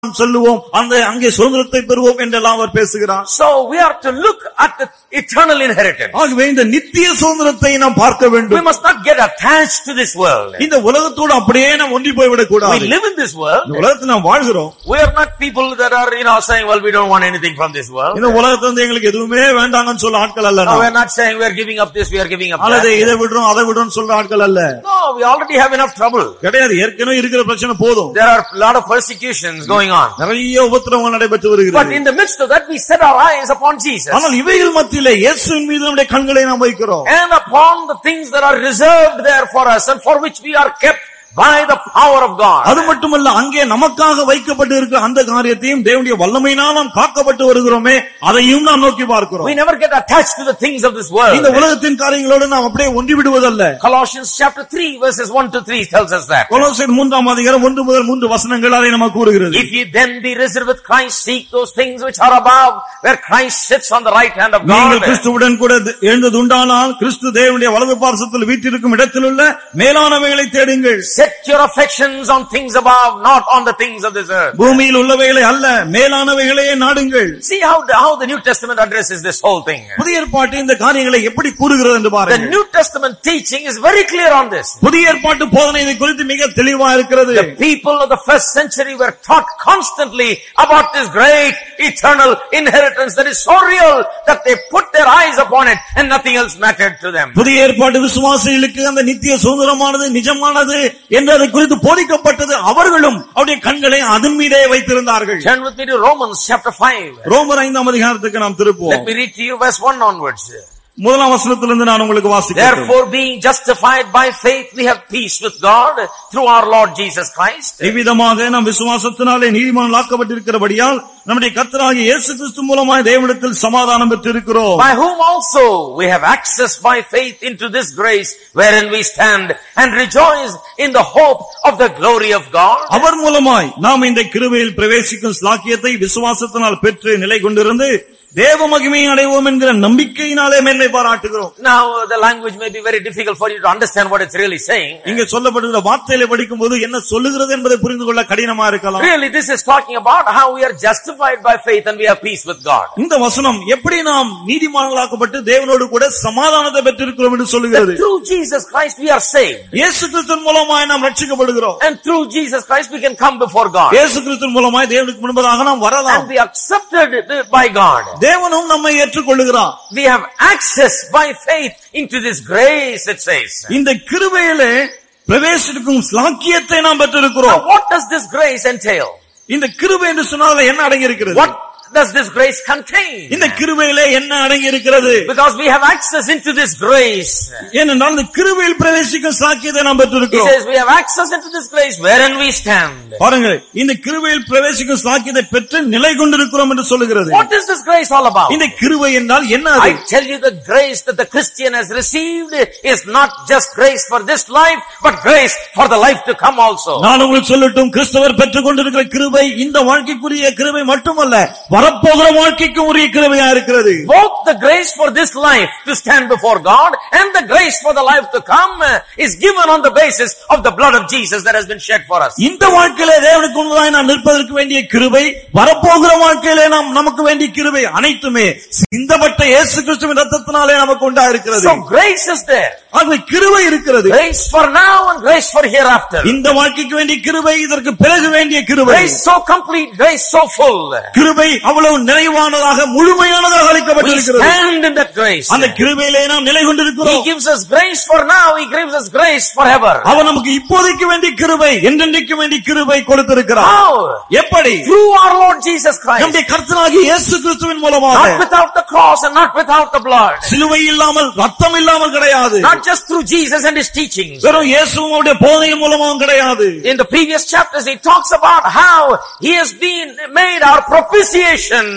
சொல்லுவோம், அந்த அங்கே சுதந்திரத்தை பெறுவோம் என்றெல்லாம் அவர் பேசுகிறார். So we are to look at the eternal inheritance. ஆகவே இந்த நித்திய சுதந்திரத்தை நாம் பார்க்க வேண்டும். We must not get attached to this world. இந்த உலகத்தோடு அப்படியே நாம் ஒன்றி போய்விடக் கூடாது. We live in this world. இந்த உலகத்தில் நாம் வாழ்கிறோம். We are not people that are saying, well, we don't want anything from this world. இந்த உலகத்துல எங்களுக்கு எதுவுமே வேண்டாம்னு சொல்ல ஆட்கள் அல்ல. No, we are not saying we are giving up this, we are giving up that. அல்லது இதை விடுறோம் அதை விடுறோம் சொல்ற ஆட்கள் அல்ல. No, we already have enough trouble. கிடையாது, ஏற்கனவே இருக்கிற பிரச்சனை போதும். There are a lot of persecutions going on. நிறைய உபத்திரவங்கள் நடைபெற்று வருகிறது. But in the midst of that we set our eyes upon Jesus. ஆனால் இவைகள் மத்தியிலே இயேசுவின் மீது நம்முடைய கண்களை நாம் வைக்கிறோம். And upon the things that are reserved there for us and for which we are kept by the power of God. அது மட்டுமல்ல, அங்கே நமக்காக வைக்கப்பட்டு இருக்கிற அந்த காரியத்தையும் தேவனுடைய வல்லமையினால் நாம் காக்கப்பட்டு வருகிறோமே, அதையும் நாம் நோக்கி பார்க்கிறோம். We never get attached to the things of this world. இந்த உலகத்தின் காரியங்களோடு நாம் அப்படியே ஒன்றி விடுவதல்ல. Colossians chapter 3 verses 1 to 3 tells us that. கொலோசியர் 3 அதிகாரம் 1 முதல் 3 வசனங்கள் அதை நமக்கு கூறுகிறது. If ye then be risen with Christ, seek those things which are above, where Christ sits on the right hand of God. நீங்கள் கிறிஸ்துவுடன் கூட எழுந்ததுண்டானால் கிறிஸ்து தேவனுடைய வலது பார்சத்தில் வீற்றிருக்கும் இடத்திலுள்ள மேலானவைகளை தேடுங்கள். Set your affections on things above, not on the things of this earth. பூமியில் உள்ளவைகளை அல்ல, மேலானவைகளையே நாடுங்கள். See how the New Testament addresses this whole thing. புதிய ஏற்பாட்டு இந்த காரியங்களை எப்படி கூறுகிறது என்று பாருங்கள். The New Testament teaching is very clear on this. புதிய ஏற்பாட்டு போதனை இதை குறித்து மிக தெளிவா இருக்கிறது. The people of the first century were taught constantly about this great eternal inheritance that is so real that they put their eyes upon it and nothing else mattered to them. புதிய ஏற்பாட்டு விசுவாசிகளுக்கு அந்த நித்திய சுதந்திரமானது நிஜமானது என்று அதை குறித்து போதிக்கப்பட்டது. அவர்களும் அவருடைய கண்களை அதன் மீதே வைத்திருந்தார்கள். Turn with me to Romans chapter 5. ரோமர் 5 அதிகாரத்துக்கு நாம் திருப்புவோம். Let me read to you verse 1 onwards. முதலாம் வசனத்திலிருந்து நான் உங்களுக்கு வாசிக்கிறேன். Therefore being justified by faith we have peace with God through our Lord Jesus Christ. இவ்விதமாக நாம் விசுவாசத்தினாலே நீதிமான்களாக்கப்பட்டிருக்கிறபடியால் நம்முடைய கர்த்தராகிய இயேசு கிறிஸ்து மூலமாய் தேவனிடத்தில் சமாதானம் பெற்றிருக்கிறோம். By whom also we have access by faith into this grace wherein we stand and rejoice in the hope of the glory of God. அவர் மூலமாய் நாம் இந்த கிருபையில் பிரவேசிக்கும் ஸ்லாக்கியத்தை விசுவாசத்தினால் பெற்று நிலை கொண்டிருந்து தேவ மகிமையை அடைவோம் என்கிற நம்பிக்கையினாலே மேன்மை பாராட்டுகிறோம். Now the language may be very difficult for you to understand what it's really saying. இங்கே சொல்லப்படுகிற வார்த்தைகளை படிக்கும்போது என்ன சொல்லுகிறது என்பதை புரிந்து கொள்ள கடினமா இருக்கலாம். Really this is talking about how we are justified by faith and we have peace with God. இந்த வசனம் எப்படி நாம் நீதிமான்களாக்கப்பட்டு தேவனோடு கூட சமாதானத்தை பெற்றிருக்கிறோம் என்று சொல்லுகிறது. Through Jesus Christ we are saved. இயேசு கிறிஸ்துவின் மூலமாய் நாம் ரட்சிக்கப்படுகிறோம். And through Jesus Christ we can come before God. இயேசு கிறிஸ்துவின் மூலமாய் தேவனுக்கு முன்பாக நாம் வரலாம். And be accepted by God. தேவனும் நம்மை ஏற்றுக்கொள்கிறார். We have access by faith into this grace, it says. இந்த கிருபையிலே பிரவேசிக்கும் ஸ்லாக்கியத்தை நாம் பெற்றிருக்கிறோம். Now what does this grace entail? இந்த கிருபை என்று சொன்னால் என்ன அடங்கி இருக்கிறது? What does this grace contain? இந்த கிருபையிலே என்ன அடங்கி இருக்கிறது? Because we have access into this grace. ஏனென்றால் இந்த கிருபையில் பிரவேசிக்கும் ஸ்லாக்கியத்தை நாம் He பெற்றிருக்கிறோம். says we have access into this grace wherein we stand. பாருங்கள், இந்த கிருபையில் பிரவேசிக்கும் ஸ்லாக்கியத்தை பெற்று நிலை கொண்டிருக்கிறோம் என்று சொல்லுகிறது. What is this grace all about? இந்த கிருபை என்றால் என்ன? I tell you the grace that the Christian has received is not just grace for this life but grace for the life to come also. நான் உங்களுக்கு சொல்லட்டும், கிறிஸ்தவர் பெற்றுக் கொண்டிருக்கிற கிருபை இந்த வாழ்க்கைக்குரிய கிருபை மட்டுமல்ல, வரப்போகிற வாழ்க்கைக்கு உரிய கிருபையா இருக்கிறது. Both the grace for this life to stand before God and the grace for the life to come is given on the basis of the blood of Jesus that has been shed for us. இந்த வாழ்க்கையிலே தேவனுக்கு முன்பாக நாம் நிற்பதற்கு வேண்டிய கிருபை, வரப்போகிற வாழ்க்கையிலே நமக்கு வேண்டிய கிருபை அனைத்துமே சிந்தப்பட்ட இயேசு கிறிஸ்துவின் இரத்தத்தினாலே நமக்கு உண்டா இருக்கிறது. So grace is there. ஆகவே கிருபை இருக்கிறது. Grace for now and grace for hereafter. இந்த வாழ்க்கைக்கு வேண்டிய கிருபை, இதற்கு பிறகு வேண்டிய கிருபை. Grace so complete, grace so full. கிருபை அவ்வளவு நிறைவானதாக முழுமையானதாக We அளிக்கப்பட்டிருக்கிறது. stand in that grace. அந்த கிருபையிலே நாம் நிலை He கொண்டிருக்கிறோம். gives us grace for now, He gives us grace forever. அவர் நமக்கு இப்போதைக்கு வேண்டிய கிருபை, என்றென்றைக்கு வேண்டிய கிருபை கொடுத்திருக்கிறார். How? எப்படி? Through our Lord Jesus Christ. நம்முடைய கர்த்தராகிய இயேசு கிறிஸ்துவின் மூலமாக. Not without the cross and not without the blood. சிலுவை இல்லாமல், ரத்தம் இல்லாமல் கிடையாது. Not just through Jesus and His teachings. வெறும் இயேசுவும் அவருடைய போதனையின் மூலமாகவும் கிடையாது. In the previous chapters He talks about how He has been made our propitiation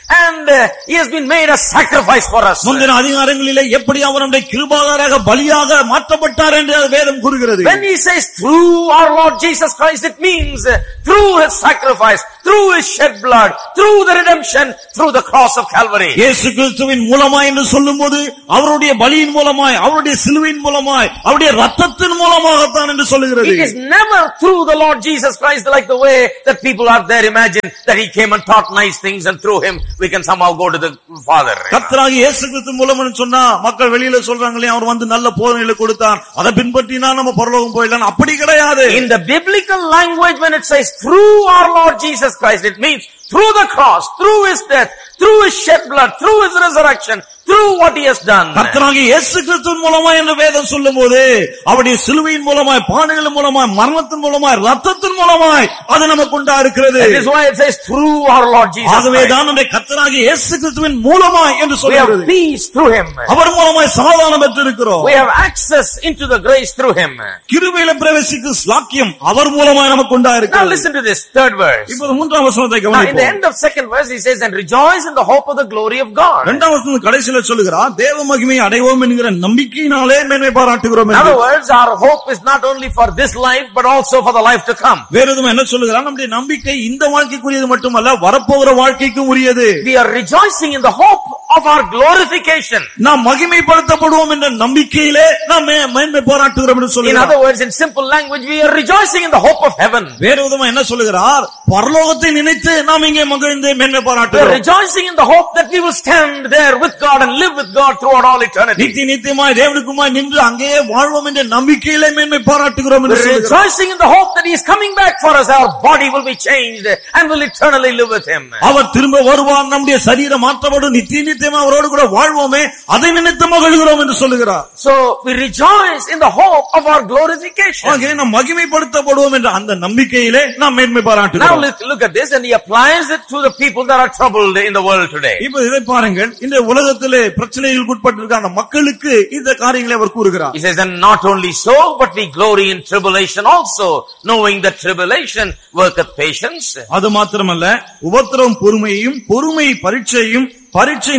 and he has been made a sacrifice for us. முந்தின அதிகாரங்களிலே எப்படி அவர் நம்முடைய கிருபாதாராக பலியாக மாற்றப்பட்டார் என்று வேதம் கூறுகிறது. When he says through our Lord Jesus Christ, it means through his sacrifice, through his shed blood, through the redemption, through the cross of Calvary. இயேசு கிறிஸ்துவின் மூலமாய் என்று சொல்லும்போது அவருடைய பலியின் மூலமாய், அவருடைய சிலுவையின் மூலமாய், அவருடைய இரத்தத்தின் மூலமாகத்தான் என்று சொல்லுகிறது. It is never through the Lord Jesus Christ like the way that people are there imagine that he came and taught nice things and through him we can somehow go to the Father. கர்த்தராகிய இயேசு கிறிஸ்து மூலம்னு சொன்னா மக்கள் வெளியில சொல்றாங்களே அவர் வந்து நல்ல போதனைகளை கொடுத்தார், அதை பின்பற்றினா நம்ம பரலோகம் போயிடலாம். அப்படி கிடையாது. In the biblical language, when it says through our Lord Jesus Christ, it means through the cross, through his death, through his shed blood, through his resurrection, through what he has done. கர்த்தராகிய இயேசு கிறிஸ்துவின் மூலமாய் என்று வேதம் சொல்லும்போது அவருடைய சிலுவையின் மூலமாய், பாடுகளின் மூலமாய், மரணத்தின் மூலமாய், இரத்தத்தின் மூலமாய் அது நமக்கு உண்டா இருக்கிறது. That is why it says through our Lord Jesus Christ. ஆகவே தான் நம்முடைய கர்த்தராகிய இயேசு கிறிஸ்துவின் மூலமாய் என்று we have சொல்கிறது. peace through him. அவர் மூலமாய் சமாதானம் பெற்றிருக்கிறோம். We have access into the grace through him. கிருபையில பிரவேசிக்கும் ஸ்லாக்கியம் அவர் மூலமாய் நமக்கு உண்டா Now இருக்கிறது. listen to this third verse. இப்போது மூன்றாம் வசனத்தை Now in the கவனிப்போம். end of second verse he says, and rejoice in the hope of the glory of God. இரண்டாம் வசனம் கடைசியில சொல்லுகிறார், தேவ மகிமையை அடைவோம் என்கிற நம்பிக்கையினாலே மேன்மை பாராட்டுகிறோம் In என்று. other words, our hope is not only for this life but also for the life to come. வேற எதுவும் என்ன சொல்லுகிறார், நம்முடைய நம்பிக்கை இந்த வாழ்க்கைக்குரியது மட்டுமல்ல வரப்போகிற வாழ்க்கைக்கும் உரியது. We are rejoicing in the hope of our glorification. நாம் மகிமைப்படுத்தப்படுவோம் என்ற நம்பிக்கையிலே நாம் மேன்மை பாராட்டுகிறோம் என்று In சொல்லுகிறார். other words, in simple language, we are rejoicing in the hope of heaven. வேற விதமா என்ன சொல்லுகிறார், பரலோகத்தை நினைத்து நாம் இங்கே மகிழ்ந்து மேன்மை We are பாராட்டுகிறோம். rejoicing in the hope that we will stand there with God and live with God throughout all eternity. நித்தியமாய் தேவனுக்குமாய் நின்று அங்கேயே வாழ்வோம் என்ற நம்பிக்கையிலே மேன்மை பாராட்டுகிறோம் We என்று are சொல்லுகிறார். rejoicing in the hope that he is coming back for us. Our body will be changed and will eternally live with him. அவர் திரும்ப வருவார், நம்முடைய சரீரம் மாற்றப்படும், நித்தியமா அவரோடு கூட வாழ்வோமே, அதை நினைத்து மகிழ்கிறோம் என்று சொல்லுகிறார். So we rejoice in the hope of our glorification. ஆகவே நாம் மகிமைப்படுத்தப்படுவோம் என்ற அந்த நம்பிக்கையிலே நாம் மேன்மை Now பாராட்டுகிறோம். look at this, and he applies it to the people that are troubled in the world today. இப்ப இதை பாருங்கள், இந்த உலகத்திலே பிரச்சனைகளுக்கு உட்பட்டிருக்கிற அந்த மக்களுக்கு இந்த காரியங்களை அவர் கூறுகிறார். He says, and not only so, but we glory in tribulation also, knowing that tribulation worketh patience. அது மாத்திரமல்ல, உபத்திரவம் பொறுமையையும், பொறுமை பரீட்சையும், பரீட்சை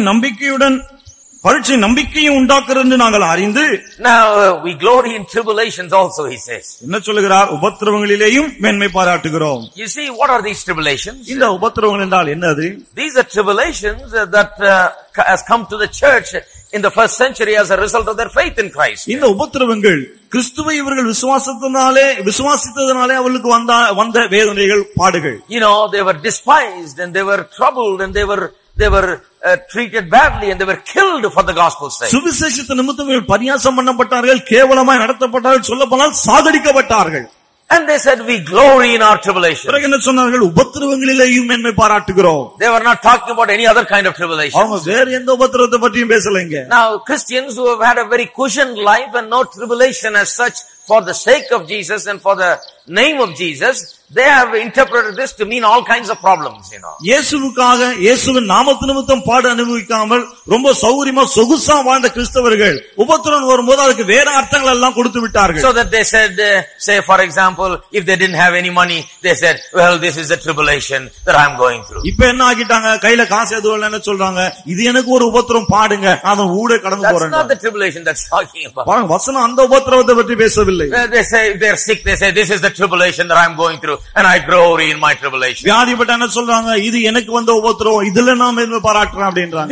நம்பிக்கையும் உண்டாக்குறது என்று நாங்கள் அறிந்து. Now we glory in tribulations also, he says. என்ன சொல்லுகிறார், உபத்திரவங்களிலேயும் மேன்மை பாராட்டுகிறோம். You see, what are these tribulations? இந்த உபத்திரவங்கள் என்றால் என்னது? These are tribulations that has come to the church in the first century as a result of their faith in Christ. இந்த உபத்திரவங்கள் கிறிஸ்துவை இவர்கள் விசுவாசித்ததனாலே அவர்களுக்கு வந்த வேதனைகள், பாடுகள். You know, they were despised and they were troubled and they were treated badly and they were killed for the gospel's sake. சுவிசேஷத்தின் நிமித்தம் பரியாசம் பண்ணப்பட்டார்கள், கேவலமாய் நடத்தப்பட்டார்கள், சொல்லப்போனால் சாகடிக்கப்பட்டார்கள். And they said, we glory in our tribulation. பிறகு என்ன சொன்னார்கள், உபத்திரவங்களிலேயும் மேன்மை பாராட்டுகிறோம். They were not talking about any other kind of tribulation. அவங்க வேற எந்த உபத்திரவத்தை பற்றியும் பேசலைங்க. Now Christians who have had a very cushioned life and no tribulation as such, for the sake of Jesus and for the name of Jesus, they have interpreted this to mean all kinds of problems, you know. இயேசுவுக்காக, இயேசுவின் நாமத்து நிமித்தம் பாடு அனுபவிக்காமல் ரொம்ப சௌகரியமா சொகுசா வாழ்ந்த கிறிஸ்தவர்கள் உபத்திரவம் வரும்போது அதுக்கு வேற அர்த்தங்கள் எல்லாம் கொடுத்து விட்டார்கள். So that they said, say for example, if they didn't have any money, they said, well, this is the tribulation that I'm going through. இப்ப என்ன ஆகிட்டாங்க, கையில காசு எதுவும் என்ன சொல்றாங்க, இது எனக்கு ஒரு உபத்திரம், பாடுங்க, நான் ஊட கடந்து போறேன். That's not the tribulation that's talking about. வசனம் அந்த உபத்திரவத்தை பற்றி பேசவில்லை. They say if they're sick, they say this is the tribulation that I'm going through and I glory in my tribulation. வியாதிப்பட்ட என்ன சொல்றாங்க, இது எனக்கு வந்த உபத்திரம், இதுல நான் மேன்மை பாராட்டுறேன் அப்படின்றாங்க.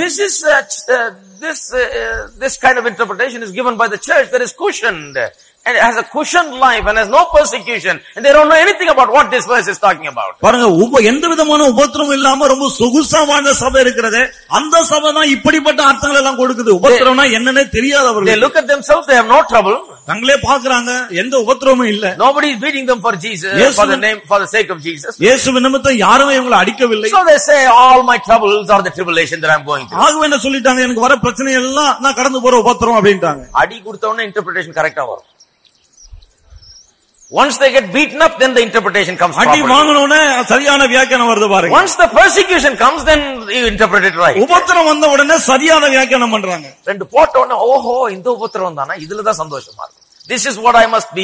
This kind of interpretation is given by the church that is cushioned and has a cushioned life and has no persecution, and they don't know anything about what this verse is talking about. பாருங்க, எந்த விதமான உபத்திரம் இல்லாம ரொம்ப சொகுசா வாழ்ந்த சபை இருக்கிறது, அந்த சபை தான் இப்படிப்பட்ட அர்த்தங்கள் எல்லாம் கொடுக்குது. உபத்திரம்னா என்னன்னே தெரியாதவர்கள். They look at themselves, they have no trouble. தங்களே பாக்குறாங்க, எந்த உபத்திரமும் இல்ல. Nobody is beating them for Jesus, for the sake of Jesus. இயேசு நிமித்தம் யாரும் இவங்களை அடிக்கவில்லை. So they say all my troubles are the tribulation that I'm going through. ஆகவே என்ன சொல்லிட்டாங்க, எனக்கு வர பிரச்சனை எல்லாம் நான் கடந்து போற உபத்திரம் அப்படின்ட்டாங்க. அடி கொடுத்தவனே interpretation கரெக்ட்டா வரும். Once they get beaten up, then the interpretation comes properly. அடி வாங்குனோனே சரியான வியாக்கியானம் வருது பாருங்க. Once the persecution comes, then you interpret it right. உபத்திரம் வந்த உடனே சரியான வியாக்கியானம் பண்றாங்க. ரெண்டு போட்ட உடனே ஓஹோ இந்த உபத்திரம் தானா, இதுல தான் சந்தோஷமா இருக்கு. This is what I must be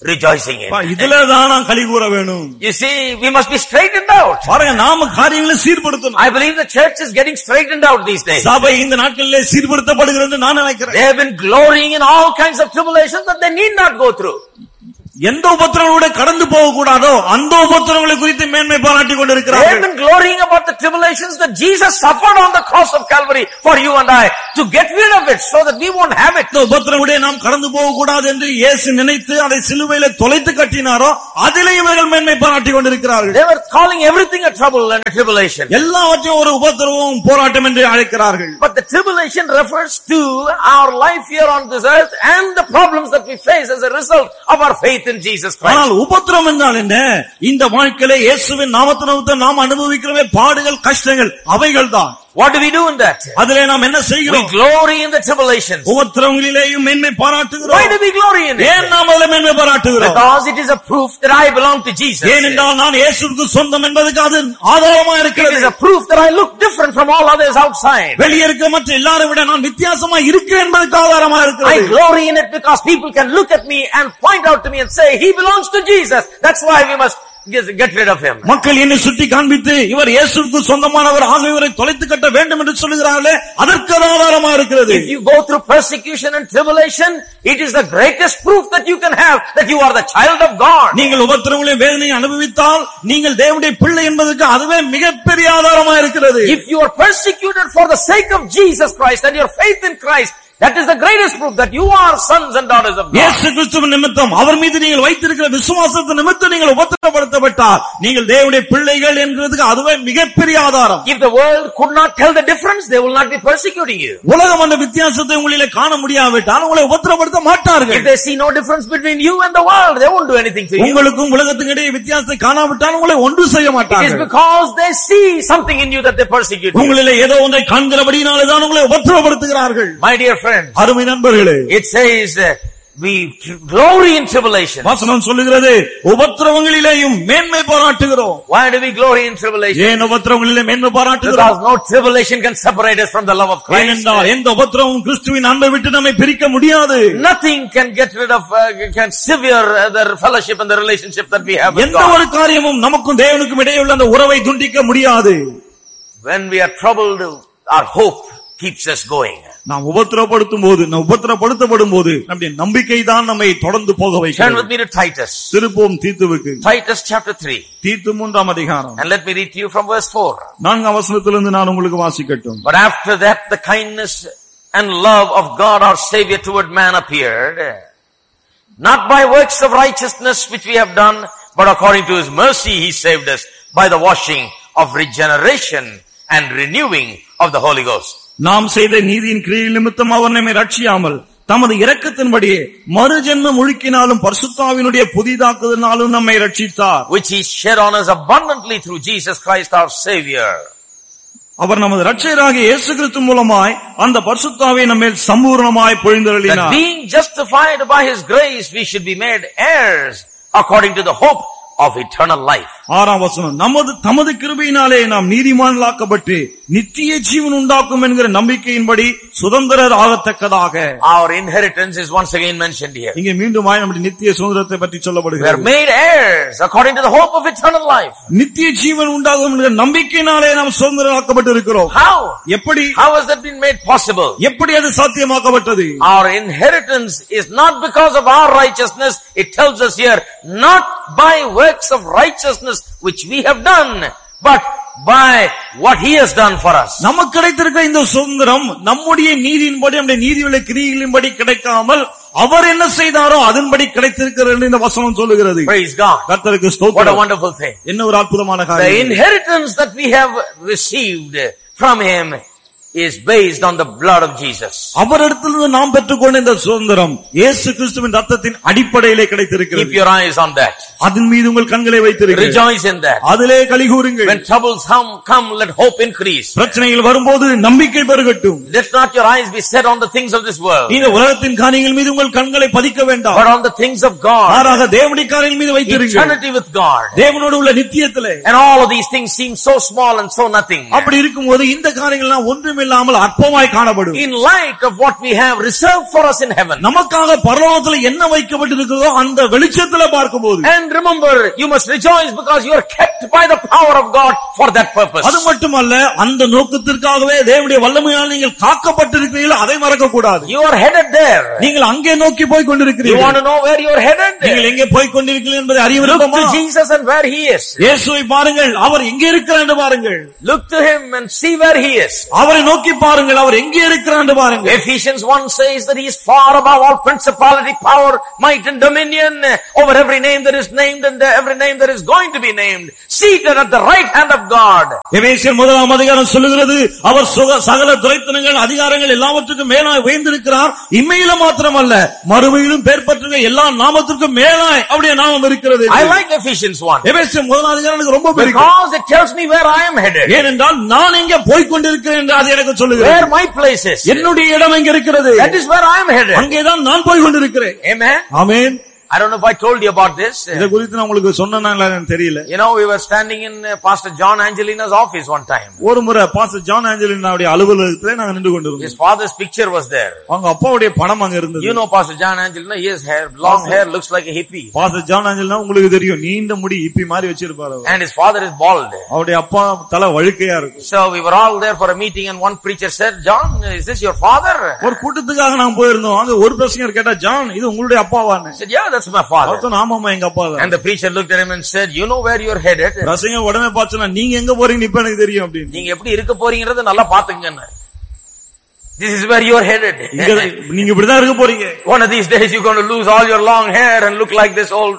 rejoicing in. இதுலதான் நான் களி கூற வேணும். You see, we must be straightened out. பாருங்க, நாம காரியங்களை சீர்படுத்தணும். I believe the church is getting straightened out these days. சபை இந்த நாட்களிலே சீர்படுத்தப்படுகிறது நான் நினைக்கிறேன். They have been glorying in all kinds of tribulations that they need not go through. எந்த உபத்திரங்களோட கடந்து போக கூடாதோ அந்த உபத்திரங்களை குறித்து மேன்மை பாராட்டி கொண்டிருக்கிறார்கள். They have been glorying about the tribulations that Jesus suffered on the cross of Calvary for you and I to get rid of it so that we won't have it. இந்த உபத்திரங்களோட நாம் கடந்து போக கூடாது என்று இயேசு நினைத்து அதை சிலுவையிலே தொலைத்து கட்டினாரோ அதிலே இவர்கள் மேன்மை பாராட்டி கொண்டிருக்கிறார்கள். They were calling everything a trouble and a tribulation. எல்லாவற்றையும் ஒரு உபத்திரமும் போராட்டம் என்று அழைக்கிறார்கள். But the tribulation refers to our life here on this earth and the problems that we face as a result of our faith in Jesus Christ. ஆனால் உபத்திரம் என்றால் என்ன? இந்த வாழ்க்கையிலே இயேசுவின் நாமத்தினாலே நாம் அனுபவிக்கிறவே பாடுகள் கஷ்டங்கள் அவைகள்தான். What do we do in that? அதிலே நாம் என்ன செய்கிறோம்? We glory in the tribulations. உபத்திரங்களிலேயும் மேன்மை பாராட்டுகிறோம். Why do we glory in it? ஏன் நாம் அதிலே மேன்மை பாராட்டுகிறோம்? Because it is a proof that I belong to Jesus. ஏனென்றால் நான் இயேசுவுக்கு சொந்தம் என்பதற்கு அது ஆதாரமாக இருக்கிறது. It is a proof that I look different from all others outside. வெளியே இருக்க மற்ற எல்லாரை விட நான் வித்தியாசமா இருக்கிறேன் என்பதற்கு ஆதாரமாக இருக்கிறது. I glory in it because people can look at me and point out to me and say he belongs to Jesus. That's why we must get rid of him. மக்கள் என்னை சுட்டி காண்பித்து இவர் இயேசுவுக்கு சொந்தமானவர் ஆக இவரை தொலைத்து கட்ட வேண்டும் என்று சொல்லுகிறார்களே அதற்கு ஆதாரமா இருக்கிறது. If you go through persecution and tribulation, it is the greatest proof that you can have that you are the child of God. நீங்கள் உபத்திரங்களையும் வேதனையை அனுபவித்தால் நீங்கள் தேவனுடைய பிள்ளை என்பதற்கு அதுவே மிகப்பெரிய ஆதாரமா இருக்கிறது. If you are persecuted for the sake of Jesus Christ and your faith in Christ, that is the greatest proof that you are sons and daughters of God. இயேசு கிறிஸ்துவின் நிமித்தம் அவர் மீது நீங்கள் வைத்திருக்கிற விசுவாசத்தின் நிமித்தம் நீங்கள் உபத்திரப்படுத்தப்பட்டால் நீங்கள் தேவனுடைய பிள்ளைகள் என்கிறதுக்கு அதுவே மிகப்பெரிய ஆதாரம். If the world could not tell the difference, they will not be persecuting you. உலகம் அந்த வித்தியாசத்தை உங்களிலே காண முடியாவிட்டால் உங்களை உபத்திரப்படுத்த மாட்டார்கள். If they see no difference between you and the world, they won't do anything to you. உங்களுக்கும் உலகத்துக்கும் இடையே வித்தியாசத்தை காணாவிட்டால் உங்களை ஒன்று செய்ய It is மாட்டார்கள். because they see something in you that they persecute you. உங்களிலே ஏதோ ஒன்றை காண்கிறபடியினாலே தான் உங்களை உபத்திரப்படுத்துகிறார்கள். My dear friends, அருமை நண்பர்களே, it says we glory in tribulation. வசனம் சொல்லுகிறது உபத்திரவங்களிலேயும் மேன்மை பாராட்டுகிறோம். Why do we glory in tribulation? ஏன் உபத்திரவங்களிலே மேன்மை பாராட்டுகிறோம்? Because no tribulation can separate us from the love of Christ. ஏனென்றால் எந்த உபத்திரமும் கிறிஸ்துவின் அன்பை விட்டு நம்மை பிரிக்க முடியாது. Nothing can get rid of can sever the fellowship and the relationship that we have with எந்த God. ஒரு காரியமும் நமக்கும் தேவனுக்கும் இடையே உள்ள அந்த உறவை துண்டிக்க முடியாது. When we are troubled, our hope keeps us going. நாம் உபத்திரப்படுத்தப்படும் போது நம்முடைய நம்பிக்கை தான் நம்மை தொடர்ந்து போக Turn with வைக்கிறது. me to Titus. திருப்போம் தீத்துவுக்கு. Titus chapter 3. தீத்து 3ஆம் அதிகாரம். And let me read to you from verse 4. 4ஆம் வசனத்திலிருந்து நான் உங்களுக்கு வாசிக்கட்டும். But after that the kindness and love of God our Savior toward man appeared, not by works of righteousness which we have done, but according to his mercy he saved us by the washing of regeneration and renewing of the Holy Ghost. நாம் செய்த நீதியின் கிரியை நிமித்தம் அவர் நம்மை ரட்சியாமல் தமது இரக்கத்தின்படியே மறுஜென்மம் முழுக்கினாலும் பரிசுத்தாவினுடைய புதிதாக்குதலினாலும் நம்மை ரட்சித்தார். Which he shed on us abundantly through Jesus Christ our Savior. அவர் நமது இரட்சகராகிய இயேசு கிறிஸ்து மூலமாய் அந்த பரிசுத்தாவியை நம்மேல் சம்பூர்ணமாய் பொழிந்தருளினார். That being justified by his grace we should be made heirs according to the hope of eternal life. 6ஆம் வசனம், தமது கிருபையினாலே நாம் நீதிமான்களாக்கப்பட்டு நித்திய ஜீவன் உண்டாக்கும் என்கிற நம்பிக்கையின்படி சுதந்திரர் ஆகத்தக்கதாக. Our inheritance is once again mentioned here. இங்கே மீண்டும் நம்முடைய நித்திய சுதந்திரத்தை பற்றி We are சொல்லப்படுகிறது. made heirs according to the hope of eternal life. நித்திய ஜீவன் உண்டாகும் என்கிற நம்பிக்கையினாலே நாம் சுதந்திரமாக்கப்பட்டு இருக்கிறோம். How? எப்படி How has that been made possible? எப்படி அது சாத்தியமாக்கப்பட்டது? Our inheritance is not because of our righteousness. It tells us here, not by works of righteousness which we have done, but by what he has done for us. நமக்கு கிடைத்திருக்கிற இந்த சுதந்திரம் நம்முடைய நீதியின்படி நம்முடைய நீதியுள்ள கிரியைகளின்படி கிடைக்காமல் அவர் என்ன செய்தாரோ அதன்படி கிடைத்திருக்கிறது இந்த வசனம் சொல்லுகிறது. Praise God. கர்த்தருக்கு What a ஸ்தோத்திரம். wonderful thing. என்ன ஒரு அற்புதமான The காரியம். inheritance that we have received from him is based on the blood of Jesus. அவரிடத்திலிருந்து நாம் பெற்றுக்கொண்ட இந்த சுதந்திரம் இயேசு கிறிஸ்துவின் ரத்தத்தின் அடிப்படையிலே கிடைத்திருக்கிறது. Keep your eyes on that. அதன் மீது உங்கள் கண்களை வைத்திருங்கள். Rejoice in that. அதிலே களி கூறுங்கள். When troubles come, let hope increase. பிரச்சனைகள் வரும்போது நம்பிக்கை பெருகட்டும். Let not your eyes be set on the things of this world, இந்த உலகத்தின் காரியங்கள் மீது உங்கள் கண்களை பதிக்க வேண்டாம். but on the things of God. மாறாக தேவனுடைய காரியங்கள் மீது வைத்திருங்கள். Eternity with God. தேவனோடு உள்ள நித்தியத்திலே. And all of these things seem so small and so nothing. அப்படி இருக்கும்போது இந்த காரியங்கள் ஒன்றுமே இல்லாமல் அற்பமாய் காணப்படும். In light of what we have reserved for us in heaven. நமக்காக பரலோகத்துல என்ன வைக்கப்பட்டிருக்கிறதோ அந்த வெளிச்சத்துல பார்க்கும்போது. And remember, you must rejoice because you are kept by the power of God for that purpose. அது மட்டுமல்ல, அந்த நோக்கத்திற்காகவே தேவனுடைய வல்லமையால் நீங்கள் காக்கப்பட்டிருக்கிறீர்கள், அதை மறக்க கூடாது. You are headed there. நீங்கள் அங்கே நோக்கி போய் கொண்டிருக்கிறீர்கள். You want to know where you are headed? நீங்கள் எங்கே போய் கொண்டிருக்கிறீர்கள் என்பதை அறிய Look விருப்பமா? to Jesus and where he is. இயேசுவை பாருங்கள், அவர் எங்கே இருக்கிறார் என்று பாருங்கள். Look to him and see where he is. அவரை நோக்கி பாருங்கள், அவர் எங்கே இருக்கிறார் என்று பாருங்கள். Ephesians 1 says that he is far above all principality, power, might and dominion, over every name that is named and every name that is going to be named, seated at the right hand of God. எபேசியர் 1 அதிகாரம் சொல்லுகிறது, அவர் சகல துரைத்தனங்கள் அதிகாரங்கள் எல்லாவற்றுக்கும் மேலாய் உயர்ந்திருக்கிறார். இம்மையில மாத்திரமல்ல, மறுமையிலும் பேர் பெற்ற எல்லா நாமத்திற்கும் மேலாய் அவருடைய நாமம் இருக்கிறது. I like Ephesians 1. எபேசியர் 1 அதிகாரம் எனக்கு ரொம்ப பிடிக்கும். Because it tells me where I am headed. ஏனென்றால் நான் எங்கே போய் கொண்டிருக்கிறேன் என்று அது எனக்கு சொல்லுகிறது. Where my place is. என்னுடைய இடம் எங்க இருக்கிறது? That is where I am headed. அங்கேதான் நான் போய் கொண்டிருக்கிறேன். Amen. Amen. I don't know if I told you about this. இத குறித்து நான் உங்களுக்கு சொன்னேனா இல்லன்னு தெரியல. You know, we were standing in Pastor John Angelina's office one time. ஒரு முறை பாஸ்டர் ஜான் ஆஞ்சலினாவுடைய அலுவலகத்திலே நாங்க நின்று கொண்டிருந்தோம். His father's picture was there. அவங்க அப்பாவுடைய படம் அங்க இருந்தது. You know Pastor John Angelina, he has hair, long hair, looks like a hippie. Pastor John Angelina உங்களுக்கு தெரியும், நீண்ட முடி இப்பி மாதிரி வச்சிருப்பாரு. And his father is bald. அவருடைய அப்பா தலை வழுக்கையா இருக்கும். So we were all there for a meeting and one preacher said, "John, is this your father?" ஒரு கூட்டத்துக்காக நாங்க போயிருந்தோம். அங்க ஒரு பிரசங்கர் கேட்டா, "ஜான், இது உங்களுடைய அப்பாவான்னு?" He said, "Yeah, that's my father." ஆமாமா, எங்க அப்பா தான். And the preacher looked at him and said, "You know where you're headed?" பிரசங்க உடனே பார்த்தா, நீங்க எங்க போறீங்க இப்ப எனக்கு தெரியும் அப்படின்னு. நீங்க எப்படி இருக்க போறீங்கறத நல்லா பாத்துக்கங்க. This is where you are headed. நீங்க இப்படிதான் இருக்க போறீங்க. One of these days you're going to lose all your long hair and look like this old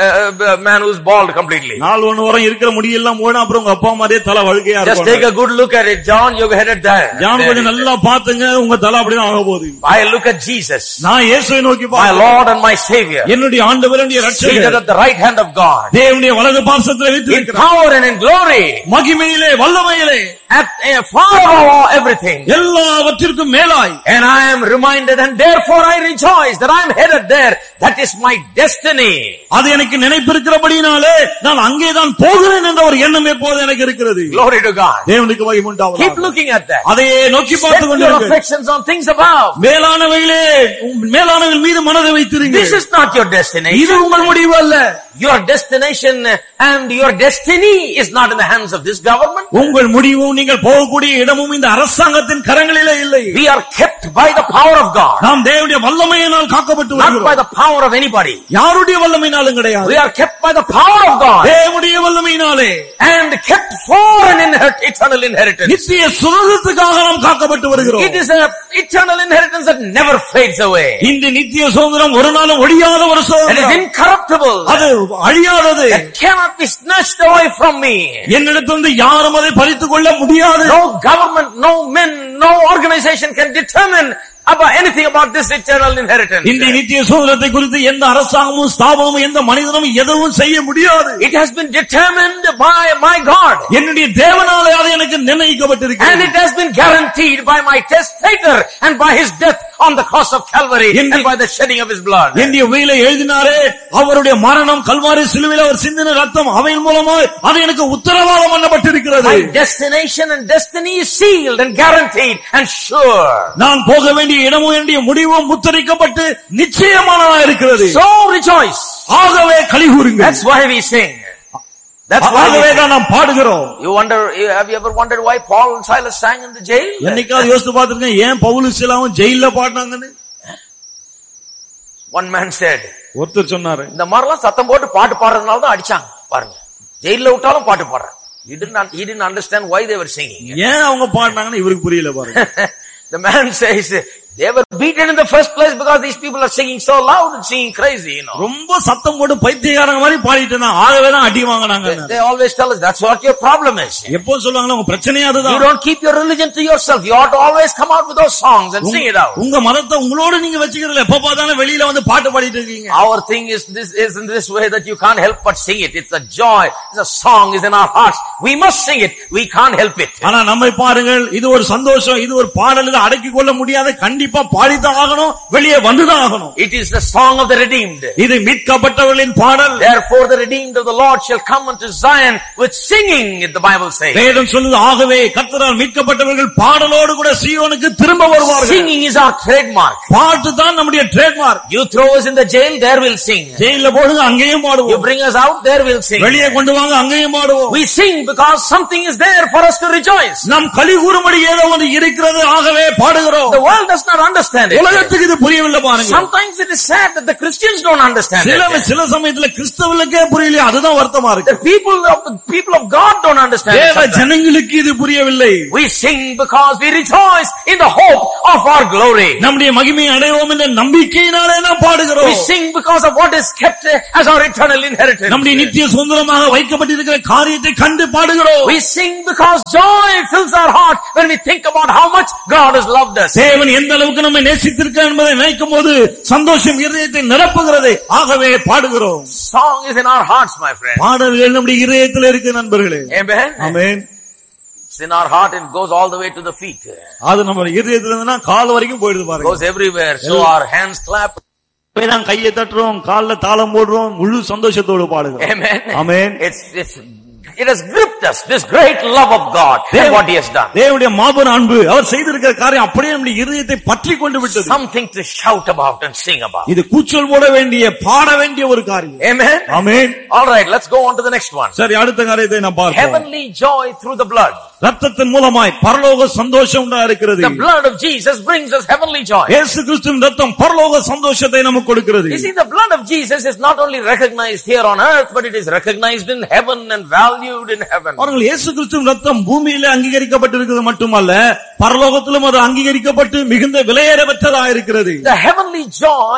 man who's bald completely. நாள் ஒன்னு வரும் இருக்கிற முடியெல்லாம் போனா அப்புறம் உங்க அப்பா மாதிரியே தலை வழுக்கையா இருக்கும். Just take a good look at it, John. You're headed there. John கொஞ்சம் நல்லா பாத்துங்க, உங்க தலை அப்படிதான் ஆக போகுது. I look at Jesus. நான் இயேசுவை நோக்கி my பார்க்கிறேன். Lord and my Savior. என்னுடைய ஆண்டவர், என்னுடைய இரட்சகர். Seated at the right hand of God. தேவனுடைய வலது பார்சத்திலே in வீற்றிருக்கிறார். power and in glory. மகிமையிலே வல்லமையிலே. At far above everything. எல்லாவற்றிற்கும் மேலாய். And I am reminded and therefore I rejoice that I am headed there. That is my destiny. அது எனக்கு நினைப்பிருக்கிறபடியினாலே நான் அங்கேதான் போகிறேன் என்ற ஒரு எண்ணம் எப்போது எனக்கு இருக்கிறது. Glory to God. தேவனுக்கு மகிமை உண்டாவதாக. Keep looking at that. அதையே நோக்கி பார்த்து கொண்டிருங்கள். Set your affections on things above. மேலானவைகளே, மேலானவைகள் மீது மனதை வைத்திருங்கள். This is not your destination. இது உங்கள் முடிவு அல்ல. Your destination and your destiny is not in the hands of this government. உங்கள் முடிவும் நீங்கள் போகக்கூடிய இடமும் இந்த அரசாங்கத்தின் கரங்களிலே இல்லை. We are kept by the power of God. நாம் தேவனுடைய வல்லமையினால் காக்கப்பட்டு Not by வருகிறோம். the power of anybody. யாருடைய வல்லமையினாலும் கிடையாது. We are kept by the power of God. தேவனுடைய வல்லமையினாலே. And kept for an eternal inheritance. நித்திய சுதந்திரத்துக்காக நாம் காக்கப்பட்டு வருகிறோம். It is an eternal inheritance that never fades away. இந்த நித்திய சுதந்திரம் ஒரு நாளும் ஒழியாத ஒரு It is சுதந்திரம். incorruptible. அது அழியாதது. It cannot be snatched away from me. என்னிடத்திலிருந்து யாரும் அதை பறித்துக் கொள்ள முடியாது. No government, no men, no organization can determine about anything about this eternal inheritance. இந்த நித்திய சுதந்திரத்தை குறித்து எந்த அரசாங்கமும் ஸ்தாபனமும் எந்த மனிதனும் எதுவும் செய்ய முடியாது. It has been determined by my God. என்னுடைய தேவனாலே அது எனக்கு And நிர்ணயிக்கப்பட்டிருக்கிறது. it has been guaranteed by my testator and by his death on the cross of Calvary and by the shedding of his blood. என்னுடைய உயிரை எழுதினாரே, அவருடைய மரணம் கல்வாரி சிலுவையில் அவர் சிந்தின ரத்தம் அவையின் மூலமாய் அது எனக்கு உத்தரவாதம் பண்ணப்பட்டிருக்கிறது. My destination and destiny is sealed and guaranteed and sure. நான் போக வேண்டிய இடமும் என்னுடைய முடிவும் முத்திரிக்கப்பட்டு நிச்சயமானதா இருக்கிறது. So rejoice. ஆகவே களிகூருங்கள். That's why we sing. That's why ஆகவே தான் நாம் பாடுகிறோம். have you ever wondered why Paul and Silas sang in the jail? என்னைக்காவது யோசித்து பார்த்திருக்கேன், ஏன் பவுலும் சீலாவும் ஜெயில்ல பாடினாங்கன்னு? One man said, ஒருத்தர் சொன்னாரு, இந்த மாதிரிலாம் சத்தம் போட்டு பாட்டு பாடுறதுனால தான் அடிச்சாங்க பாருங்க. ஜெயில விட்டாலும் பாட்டு பாடுறாங்க. He didn't understand why they were singing. ஏன் அவங்க பாடினாங்கன்னு இவருக்கு புரியல பாருங்க. The man says they were beaten in the first place because these people are singing so loud and singing crazy, you know. ரொம்ப சத்தம் போட்டு பைத்தியக்காரங்க மாதிரி பாடிட்டு இருந்தாங்க. ஆகவே தான் அடி வாங்குனாங்க. They always tell us that's what your problem is. எப்போ சொல்லுவாங்களா உங்க பிரச்சனையே அதுதான். You don't keep your religion to yourself. You ought to always come out with those songs and sing it out. உங்க மதத்தை உங்களோட நீங்க வச்சுக்கிறதுல எப்ப பார்த்தாலும் வெளியில வந்து பாட்டு பாடிட்டு இருக்கீங்க. Our thing is in this way that you can't help but sing it. It's a joy. It's a song. It's in our hearts. We must sing it. We can't help it. ஆனா நம்மை பாருங்கள், இது ஒரு சந்தோஷம், இது ஒரு பாடல், இதை அடக்கிக் கொள்ள முடியாத கண்டிப்பா கண்டிப்பா பாடித்தான் ஆகணும், வெளியே வந்துதான் ஆகணும். It is the song of the redeemed. இது மீட்கப்பட்டவர்களின் பாடல். Therefore the redeemed of the Lord shall come unto Zion with singing, the Bible says. வேதம் சொல்லுது, ஆகவே கர்த்தரால் மீட்கப்பட்டவர்கள் பாடலோடு கூட சீயோனுக்கு திரும்ப வருவார்கள். Singing is our trademark. பாட்டு தான் நம்முடைய trademark. You throw us in the jail, there we'll sing. ஜெயில்ல போடுங்க, அங்கேயும் You பாடுவோம். bring us out, there we'll sing. வெளியே கொண்டு வாங்க, அங்கேயும் பாடுவோம். We sing because something is there for us to rejoice. நாம் களி கூறும்படி ஏதோ ஒன்று இருக்கிறது, ஆகவே பாடுகிறோம். The world does not understand it. உலகத்துக்கு இது புரியவில்லை பாருங்க. Sometimes it is sad that the Christians don't understand it. சில சமயத்துல கிறிஸ்தவர்களுக்கே புரியல, அதுதான் வருத்தமா The இருக்கு. people of God don't understand தேவ it. ஜனங்களுக்கு இது புரியவில்லை. We sing because we rejoice in the hope of our glory. நம்முடைய மகிமையை அடைவோம் என்ற நம்பிக்கையினாலே நாம் பாடுகிறோம். We sing because of what is kept as our eternal inheritance. நம்முடைய நித்திய சுதந்திரமாக வைக்கப்பட்டிருக்கிற காரியத்தை கண்டு பாடுகிறோம். We sing because joy fills our heart when we think about how much God has loved us. தேவன் எந்த அளவுக்கு நம்மை நேசித்திருக்கிறார் என்பதை நினைக்கும் போது சந்தோஷம் இதயத்தை நிரப்புகிறது, ஆகவே பாடுகிறோம். Song is in our hearts, my friend. பாடல்கள் நம்முடைய இதயத்தில் இருக்கு நண்பர்களே. Amen. Amen. It's in our heart and goes all the way to the feet. அது நம்ம இதயத்துல இருந்துனா கால் வரைக்கும் போயிடுது பாருங்க. Goes everywhere. So our hands clap. நாம் கையை தட்டுறோம், கால்ல தாளம் போடுறோம், முழு சந்தோஷத்தோடு பாடுகிறோம். Amen. Amen. It has gripped us, this great love of God and what He has done. தேவனுடைய மாபெரும் அன்பு, அவர் செய்திருக்கிற காரியம் அப்படியே நம்முடைய இதயத்தை பற்றி கொண்டு விட்டது. Something to shout about and sing about. இது கூச்சல் போட வேண்டிய, பாட வேண்டிய ஒரு காரியம். Amen. Amen. All right, let's go on to the next one. சரி, அடுத்த காரியத்தை நாம் பார்ப்போம். Heavenly joy through the blood. ரத்தத்தின் மூலமாய் பரலோக சந்தோஷம் உண்டாயிருக்கிறது. The blood of Jesus brings us heavenly joy. இயேசு கிறிஸ்துவின் ரத்தம் பரலோக சந்தோஷத்தை நமக்கு கொடுக்கிறது. You see, the blood of Jesus is not only recognized here on earth, but it is recognized in heaven and valued in heaven. அவர்கள் இயேசு கிறிஸ்துவின் ரத்தம் பூமியிலே அங்கீகரிக்கப்பட்டிருக்கிறது மட்டுமல்ல, பரலோகத்திலும் அது அங்கீகரிக்கப்பட்டு மிகுந்த விலையேற பெற்றதாக இருக்கிறது. The heavenly joy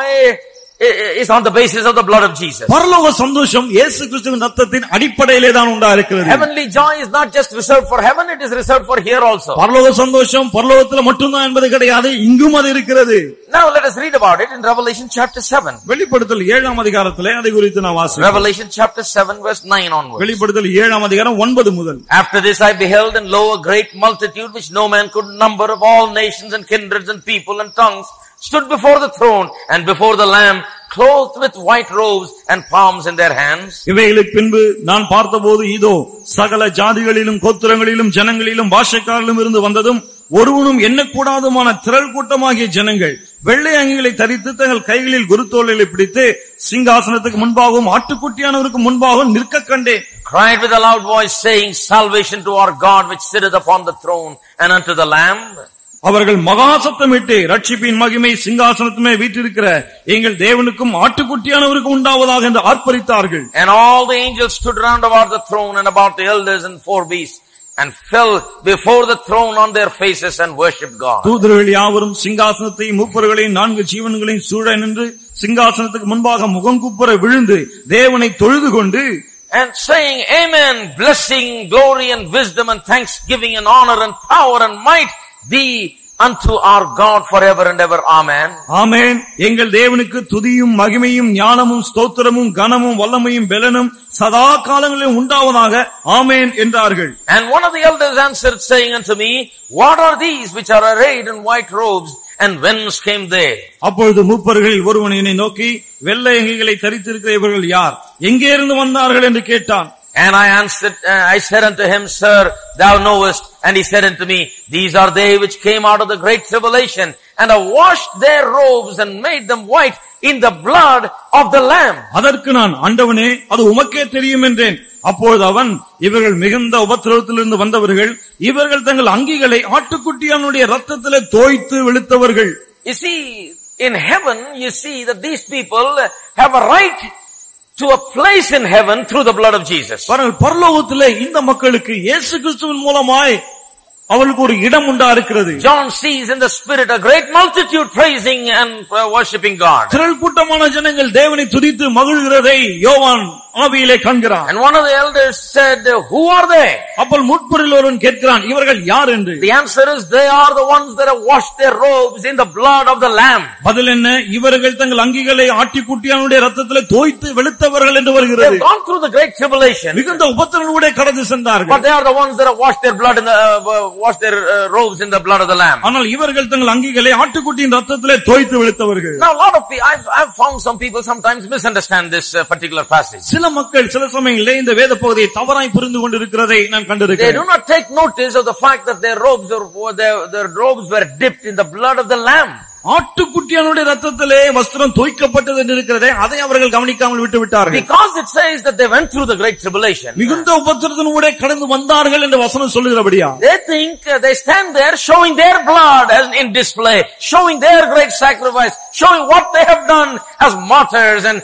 is on the basis of the blood of Jesus. பரலோக சந்தோஷம் இயேசு கிறிஸ்துவின் ரத்தத்தின் அடிப்படையிலே தான் உண்டாயிருக்கிறது. Heavenly joy is not just reserved for heaven, it is reserved for here also. பரலோக சந்தோஷம் பரலோகத்துல மட்டும்தான் என்பது கிடையாது, இங்கும் அது இருக்கிறது. Now let us read about it in Revelation chapter 7. வெளிப்படுத்தல் 7ஆம் அதிகாரத்திலே அதை குறித்து நான் வாசிக்கிறேன். Revelation chapter 7 verse 9 onwards. வெளிப்படுத்தல் 7ஆம் அதிகாரம் 9 முதல். After this I beheld, and lo, a great multitude which no man could number, of all nations and kindreds and people and tongues, stood before the throne and before the Lamb, clothed with white robes and palms in their hands. இவைகளுக்கு பின்பு நான் பார்த்தபோது இதோ சகல ஜாதிகளிலும் கோத்திரங்களிலும் ஜனங்களிலும் பாஷைக்காரிலும் இருந்து வந்ததும் ஒருவனும் எண்ணக்கூடாதுமான திரள் கூட்டமாகிய ஜனங்கள் வெள்ளை அங்கிகளை தரித்து தங்கள் கைகளில் குருத்தோலைகளை பிடித்து சிங்காசனத்துக்கு முன்பாகவும் ஆட்டுக்குட்டியானவருக்கு முன்பாகவும் நிற்க கண்டேன். Cried with a loud voice, saying, Salvation to our God which sitteth upon the throne and unto the Lamb. அவர்கள் மகா சத்தமிட்டு ரட்சிப்பின் மகிமை சிங்காசனத்துமே வீற்றிருக்கிற எங்கள் தேவனுக்கும் ஆட்டுக்குட்டியானவருக்கும் உண்டாவதாக என்று ஆர்ப்பரித்தார்கள். And all the angels stood round about the throne and about the elders and four beasts, and fell before the throne on their faces and worshipped God. தூதர்கள் யாவரும் சிங்காசனத்தையும் மூப்பர்களையும் 4 ஜீவன்களையும் சூழ நின்று சிங்காசனத்துக்கு முன்பாக முகங்குப்புற விழுந்து தேவனை தொழுது கொண்டு, and saying, Amen, blessing, glory and wisdom and thanksgiving and honor and power and might be unto our God forever and ever. Amen. ஆமென். எங்கள் தேவனுக்கு துதியும் மகிமையும் ஞானமும் ஸ்தோத்திரமும் கனமும் வல்லமையும் பெலனும் சதா காலங்களிலும் உண்டாவதாக. ஆமென் என்றார்கள். And one of the elders answered, saying unto me, What are these which are arrayed in white robes, and whence came they? அப்பொழுது மூப்பர்களில் ஒருவன் என்னை நோக்கி, வெள்ளை அங்கிகளை தரித்திருக்கிற இவர்கள் யார், எங்கே இருந்து வந்தார்கள் என்று கேட்டான். And I answered, I said unto him, Sir, thou knowest. And he said unto me, These are they which came out of the great tribulation, and have washed their robes and made them white in the blood of the Lamb. அதற்கு நான், ஆண்டவனே, அது உமக்கே தெரியும் என்றேன். அப்பொழுது அவன், இவர்கள் மிகுந்த உபத்திரவத்திலிருந்து வந்தவர்கள், இவர்கள் தங்கள் அங்கிகளை ஆட்டுக்குட்டியானுடைய ரத்தத்திலே தோய்த்து வெளுத்தவர்கள். You see, in heaven, you see that these people have a right to a place in heaven through the blood of Jesus. பரலோகத்திலே இந்த மக்களுக்கு இயேசு கிறிஸ்துவின் மூலமாய் அவளுக்கு ஒரு இடம் உண்டா இருக்கிறது. John sees in the spirit a great multitude praising and worshiping God. திரள் கூட்டமான ஜனங்கள் தேவனை துதித்து மகிழ்கிறதை யோவான் ஆவியிலே காண்கிறான். And one of the elders said, Who are they? அப்பொழுது முற்பரில் ஒருவன் கேட்கிறான், இவர்கள் யார் என்று. The answer is, they are the ones that have washed their robes in the blood of the Lamb. பதில் என்ன? இவர்கள் தங்கள் அங்கிகளை ஆட்டுக்குட்டியானுடைய ரத்தத்திலே தோய்த்து வெளுத்தவர்கள் என்று வருகிறது. They've gone through the great tribulation, மிகுந்த உபத்திரவங்களோடு கடந்து சென்றார்கள். but they are the ones that have washed their blood in the washed their robes in the blood of the lamb. ஆனால் இவர்கள் தங்கள் அங்கிகளை ஆட்டுக்குட்டியின் ரத்தத்திலே தோய்த்து வெளுத்தவர்கள். Now a lot of people, I've found some people sometimes misunderstand this particular passage. சில மக்கள் சில சமயங்களிலே இந்த வேத பகுதியை தவறாய் புரிந்து கொண்டிருக்கிறதை நான் கண்டிருக்கிறேன். They do not take notice of the fact that their robes were dipped in the blood of the lamb. ஆட்டுக்குட்டியானுடைய ரத்தத்திலே வஸ்திரம் தோய்க்கப்பட்டது என்று இருக்கிறதே அதை அவர்கள் கவனிக்காமல் விட்டு விட்டார்கள். Because it says that they went through the great tribulation. மிகுந்த உபத்திரத்தினூடே கடந்து வந்தார்கள் என்று வசனம் சொல்லுகிறபடியா They think they stand there showing their blood as in display, showing their great sacrifice, showing what they have done as martyrs and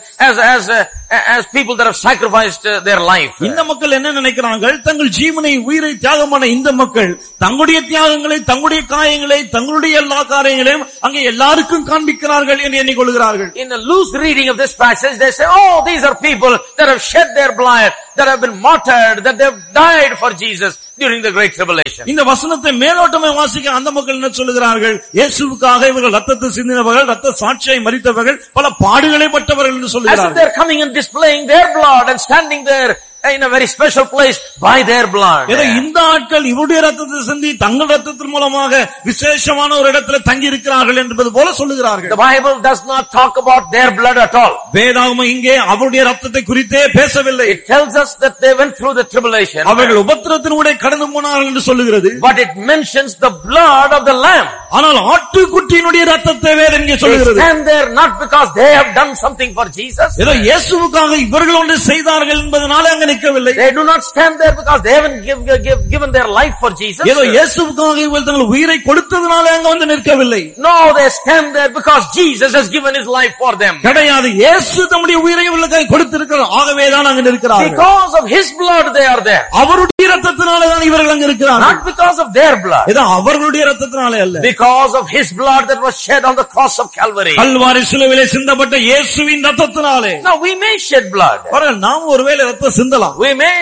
as people that have sacrificed their life. இந்த மக்கள் என்ன நினைக்கிறார்கள்? தங்கள் ஜீவனை உயிரை தியாகமான இந்த மக்கள் தங்களுடைய தியாகங்களை, தங்களுடைய காயங்களை, தங்களுடைய எல்லா காரியங்களையும் அங்கே எல்லாருக்கும் காண்பிக்கிறார்கள் என்று எண்ணிக்கொள்கிறார்கள். In a loose reading of this passage, they say, oh, these are people that have shed their blood, that have been martyred, that they have died for Jesus during the great tribulation. இந்த வசனத்தை மேலோட்டமாய் வாசிக்க அந்த மக்கள் என்ன சொல்லுகிறார்கள்? இயேசுவுக்காக இவர்கள் ரத்தத்தை சிந்தினவர்கள், ரத்த சாட்சியை மரித்தவர்கள், பல பாடுகளை பட்டவர்கள் என்று சொல்லுகிறார்கள். As if they're coming and displaying their blood and standing there in a very special place by their blood. இந்த ஆட்கள் இவருடைய ரத்தத்தை சிந்தி தங்கள் ரத்தத்தின் மூலமாக விசேஷமான ஒரு இடத்துல தங்கி இருக்கிறார்கள் என்பது போல சொல்லுகிறார்கள். The Bible does not talk about their blood at all. வேதாகமம் இங்கே அவருடைய ரத்தத்தை குறித்தே பேசவில்லை. It tells us that they went through the tribulation. அவர்கள் உபத்திரத்தினூடே கடந்து போனார்கள் என்று சொல்லுகிறது. But it mentions the blood of the lamb. ஆனால் ஆட்டுக்குட்டியினுடைய ரத்தத்தை வேதம் இங்கே சொல்லுகிறது. They stand there not because they have done something for Jesus. ஏதோ இயேசுவுக்காக இவர்கள் ஒன்று செய்தார்கள் என்பதனால அங்கே நிற்கவில்லை. They do not stand there because they haven't given their life for Jesus. ஏதோ இயேசுவுக்காக இவர்கள் தங்கள் உயிரை கொடுத்ததனால அங்கே வந்து நிற்கவில்லை. No, they stand there because Jesus has given his life for them. கிடையாது, இயேசு தம்முடைய உயிரை இவர்களுக்காக கொடுத்திருக்கிறார், ஆகவே தான் அங்கே நிற்கிறார்கள். Because of his blood they are there. அவருடைய ரத்தத்தினால தான் இவர்கள் அங்கே இருக்கிறார்கள். Not because of their blood. ஏதோ அவர்களுடைய ரத்தத்தினால அல்ல. Because of his blood that was shed on the cross of Calvary. Kalvari சிலுவையிலே சிந்தப்பட்ட இயேசுவின் ரத்தத்தினாலே. Now we may shed blood. நாம் ஒருவேளை ரத்தம் சிந்தலாம். We may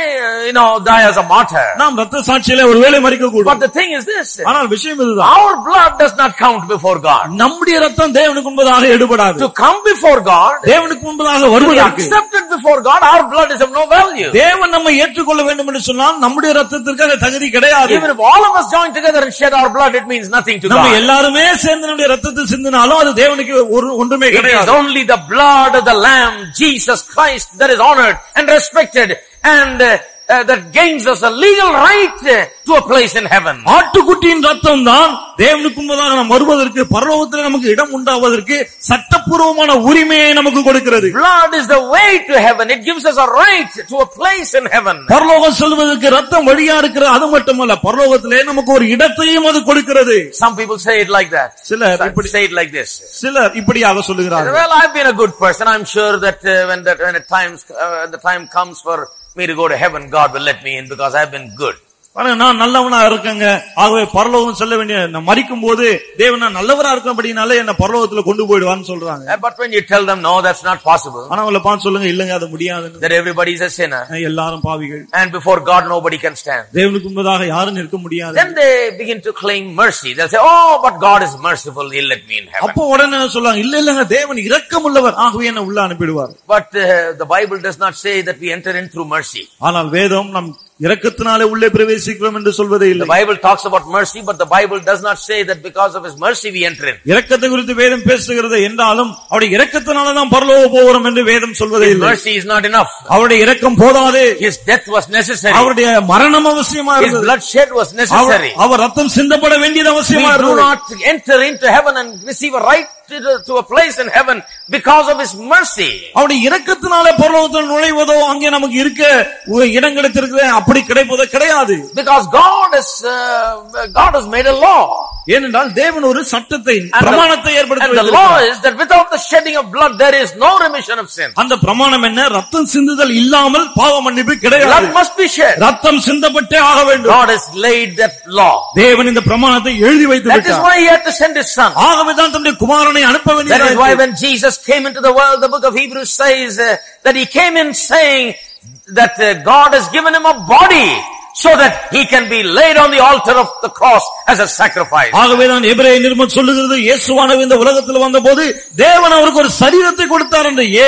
die as a martyr. நாம் ரத்த சாட்சியிலே ஒருவேளை மரிக்க கூடும். But the thing is this. ஆனால் விஷயம் இதுதான். Our blood does not count before God. நம்முடைய ரத்தம் தேவனுக்கு முன்பதாக எடுபடாது. To come before God, தேவனுக்கு முன்பதாக வருவதற்கு, accepted before God, our blood is of no value. தேவன் நம்மை ஏற்றுக்கொள்ள வேண்டும் என்று சொன்னால் நம்முடைய ரத்தத்திற்கு அது தகுதி கிடையாது. Even if all of us join together and shed our blood, it means nothing to God. நம்ம எல்லாருமே சேர்ந்து நம்முடைய ரத்தத்தை சிந்தினாலும் அது தேவனுக்கு ஒன்றுமே கிடையாது. It is only the blood of the Lamb, Jesus Christ, that is honored and respected and that gains us a legal right to a place in heaven. ஆட்டுக்குட்டியின் ரத்தம் தான் தேவனுக்கு முன்பதாக நாம் வருவதற்கு, பரலோகத்தில் நமக்கு இடம் உண்டாவதற்கு சட்டப்பூர்வமான உரிமையை நமக்கு கொடுக்கிறது. Blood is the way to heaven. It gives us a right to a place in heaven. பரலோகம் செல்வதற்கு ரத்தம் வழியா இருக்கிற, அது மட்டுமல்ல பரலோகத்திலே நமக்கு ஒரு இடத்தையும் அது கொடுக்கிறது. Some people say it like that. சிலர் இப்படி say it like this. சிலர் இப்படியாக சொல்லுகிறார்கள். Well, I've been a good person. I'm sure that when the time comes for me to go to heaven, God will let me in because I've been good. நான் நல்லவனா இருக்கேங்க, ஆகவே பரலோகம் செல்ல வேண்டிய, நான் மரிக்கும் போது தேவன் நான் நல்லவரா இருக்கபடினால என்ன பரலோகத்துல கொண்டு போய்டுவான்னு சொல்றாங்க. But when you tell them no, that's not possible. ஆனா அவங்கள பார்த்து சொல்லுங்க, இல்லங்க அது முடியாதுன்னு. That everybody is a sinner. எல்லாரும் பாவிகள். And before God nobody can stand. தேவனுக்கு முன்பதாக யாரும் நிற்க முடியாது. Then they begin to claim mercy. They'll say, oh, but God is merciful, he'll let me in heaven. அப்போ உடனே சொல்றாங்க, இல்லங்க தேவன் இரக்கமுள்ளவர், ஆகவே என்ன உள்ள அனுப்பிடுவார். But the Bible does not say that we enter in through mercy. ஆனால் வேதம் நம் இரக்கத்தினாலே உள்ளே பிரவேசிக்கிறோம் என்று சொல்வதே இல்லை. The Bible talks about mercy, but the Bible does not say that because of his mercy we enter in. இரக்கத்தை குறித்து வேதம் பேசுகிறது என்றாலும் அவருடைய இரக்கத்தினால தான் பரலோகம் போகிறோம் என்று வேதம் சொல்வதே இல்லை. Mercy is not enough. அவருடைய இரக்கம் போதாது. His death was necessary. அவருடைய மரணம் அவசியமா இருந்தது. His blood shed was necessary. அவர் ரத்தம் சிந்தப்பட வேண்டியது அவசியமா இருந்தது. We do not enter into heaven and receive a right to a place in heaven because of his mercy. அவருடைய இரக்கத்தினாலே பரலோகத்தில் நுழைவதோ, அங்கே நமக்கு இருக்க இடம் கிடைத்திருக்கிறது, அப்படி கிடைப்பதோ கிடையாது. Because God has made a law. ஏனென்றால் தேவன் ஒரு சட்டத்தை, பிரமாணத்தை ஏற்படுத்தி And the law is that without the shedding of blood there is no remission of sin. அந்த பிரமாணம் என்ன? ரத்தம் சிந்துதல் இல்லாமல் பாவ மன்னிப்பு கிடையாது. Blood must be shed. ரத்தம் சிந்தப்பட்டே ஆக வேண்டும். God has laid that law. தேவன் இந்த பிரமாணத்தை எழுதி வைத்து விட்டார். That is why he had to send his son. ஆகவே தான் தம்முடைய குமாரனை அனுப்ப வேண்டியது. That is why when Jesus came into the world, the book of Hebrews says that he came in saying that God has given him a body so that he can be laid on the altar of the cross as a sacrifice. ஆகவே தான் எபிரேய நிருபம் சொல்லுகிறது, இயேசுவானவர் இந்த உலகத்தில் வந்தபோது தேவன் அவருக்கு ஒரு சரீரத்தை கொடுத்தார் என்று. ஏன்?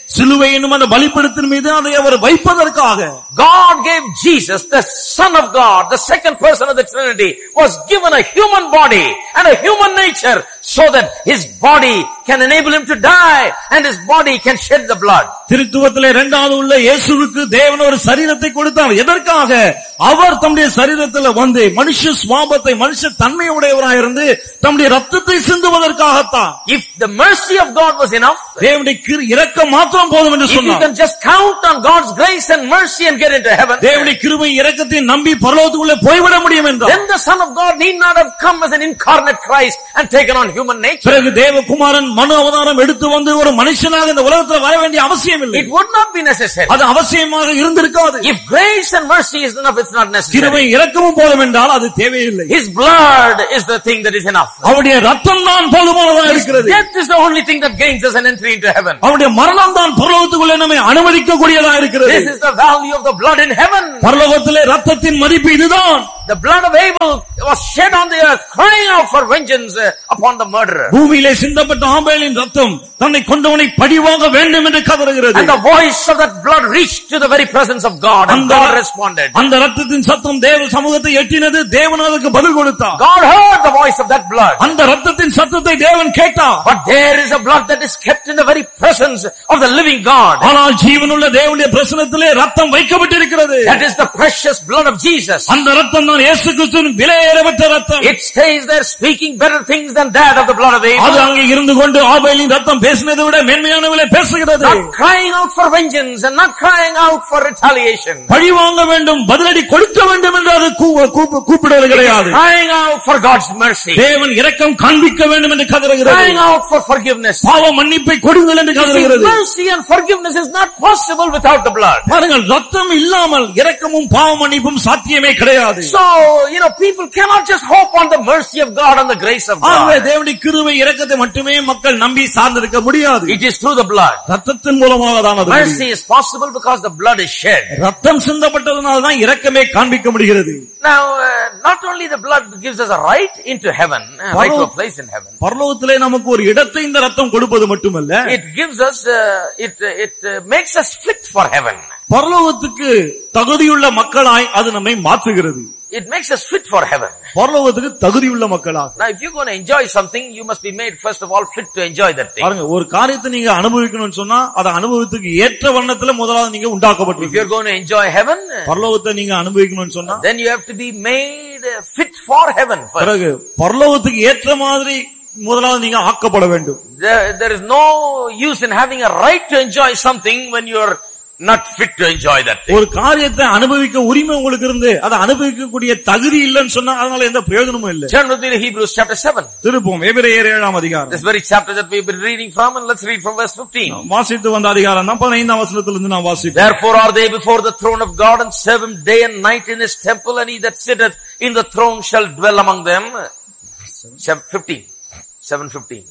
சிலுவை என்னும் அந்த பலிபீடத்தின் மீது அதை அவர் வைப்பதற்காக. God gave Jesus, the Son of God, the second person of the Trinity, was given a human body and a human nature so that his body can enable him to die and his body can shed the blood. திருத்துவத்திலே இரண்டாவது உள்ள இயேசுவுக்கு தேவன் ஒரு சரீரத்தை கொடுத்தார். எதற்காக? அவர் தம்முடைய சரீரத்தில் வந்து மனுஷ சுபாவத்தை மனுஷ தன்மையுடையவராய் இருந்து தம்முடைய ரத்தத்தை சிந்துவதற்காகத்தான். If the mercy of God was enough, தேவனுடைய இரக்கம் மாத்திரம் போதும் என்று சொன்னார். if you can just count on God's grace and mercy and get into heaven, தேவனுடைய கிருபை இரக்கத்தை நம்பி பரலோகத்துக்குள்ளே போய்விட முடியும் என்றார். then the Son of God need not have come as an incarnate Christ and taken on human nature. பிறகு தேவகுமாரன் மனு அவதாரம் எடுத்து வந்து ஒரு மனுஷனாக இந்த உலகத்தில் வர வேண்டிய அவசியம் இல்லை. It would not be necessary. அது அவசியமாக இருந்திருக்காது. If grace and mercy is enough, it's not necessary. கிருபை இரக்கமும் போதும் என்றால் அது தேவையில்லை. His blood is the thing that is enough. அவருடைய ரத்தம் தான் போதுமானதாக இருக்கிறது. Death is the only thing that gains us an entry into heaven. அவருடைய மரணம் தான் பரலோகத்துக்குள்ளே நம்மை அனுமதிக்கக்கூடியதாக இருக்கிறது. This is the value of the blood in heaven. பரலோகத்திலே ரத்தத்தின் மதிப்பு இதுதான். The blood of Abel was shed on the earth, crying out for vengeance upon the murderer. பூமியிலே சிந்தப்பட்ட ஆபேலின் ரத்தம் தன்னை கொண்டவனை பழிவாங்க வேண்டும் என்று கதறுகிறது. And the voice of that blood reached to the very presence of God, and God responded. அந்த ரத்தத்தின் சத்தம் தேவ சமூகத்தை எட்டினது. தேவன் அதற்கு பதில் கொடுத்தார். God heard the voice of that blood. அந்த ரத்தத்தின் சத்தத்தை தேவன் கேட்டார். But there is a blood that is kept in the very presence of the living God. ஆனால் ஜீவனுள்ள தேவனுடைய பிரசன்னத்திலே ரத்தம் வைக்கப்பட்டிருக்கிறது. That is the precious blood of Jesus. அந்த ரத்தம் தான் இயேசு கிறிஸ்துவின் விலையேறப்பட்ட ரத்தம். It stays there speaking better things than that of the blood of Abel. அது அங்கே இருந்து கொண்டு ஆபேலின் ரத்தம் பேசினதை விட மேன்மையானவளை பேசுகிறது. Not crying out for vengeance and not crying out for retaliation. பழி வாங்க வேண்டும், பதிலடி கொடுக்க வேண்டும் என்று அது கூப்பிடுவது கிடையாது. Crying out for God's mercy. தேவன் இரக்கம் காண்பிக்க வேண்டும் என்று கதறுகிறது. Crying out for forgiveness. பாவ மன்னிப்பை கொடுங்கள் என்று கதறுகிறது. Mercy and forgiveness is not possible without the blood. பாருங்கள், ரத்தம் இல்லாமல் இரக்கமும் பாவ மன்னிப்பும் சாத்தியமே கிடையாது. So, people cannot just hope on the mercy of God and the grace of God. ஆகவே தேவனுடைய கிருபை இரக்கத்தை மட்டுமே மக்கள் நம்பி சார்ந்திருக்க முடியாது. It is through the blood. ரத்தத்தின் மூலமாக தான் அது. Mercy is possible because the blood is shed. ரத்தம் சிந்தப்பட்டதனால தான் இரக்கமே காண்பிக்க முடிகிறது. Now, not only the blood gives us a right into heaven, right to a place in heaven. பரலோகத்திலே நமக்கு ஒரு இடத்தை இந்த ரத்தம் கொடுப்பது மட்டுமல்ல, it gives us it makes us fit for heaven. பரலோகத்துக்கு தகுதியுள்ள மக்களாய் அது நம்மை மாற்றுகிறது. It makes us fit for heaven. பரலோகத்துக்கு தகுதியுள்ள மக்களாக. Now, if you're going to enjoy something, you must be made first of all fit to enjoy that thing. பாருங்க, ஒரு காரியத்தை நீங்க அனுபவிக்கணும்னு சொன்னா அத அனுபவத்துக்கு ஏற்ற வண்ணத்துல முதலாவது நீங்க If உண்டாக்கப்பட்டிருக்கீங்க. you're going to enjoy heaven, பரலோகத்தை நீங்க அனுபவிக்கணும்னு சொன்னா then you have to be made fit for heaven first. பிறகு பரலோகத்துக்கு ஏற்ற மாதிரி முதலாவது நீங்க ஆக்கப்பட வேண்டும். There is no use in having a right to enjoy something when you're not fit to enjoy that thing. ஒரு காரியத்தை அனுபவிக்க உரிமை உங்களுக்கு இருந்து அதை அனுபவிக்கக்கூடிய தகுதி இல்லைன்னு சொன்னா அதனால எந்த பிரயோஜனமும் இல்லை. Turn with me to Hebrews chapter 7. திருப்போம் எபிரேயர் 7ஆம் அதிகாரம். This very chapter that we've been reading from, and let's read from verse 15. வாசித்து வந்த அதிகாரம் தான் 15ஆம் வசனத்திலிருந்து நான் வாசிப்பேன். Therefore are they before the throne of God and serve him day and night in his temple, and he that sitteth in the throne shall dwell among them. 7:15.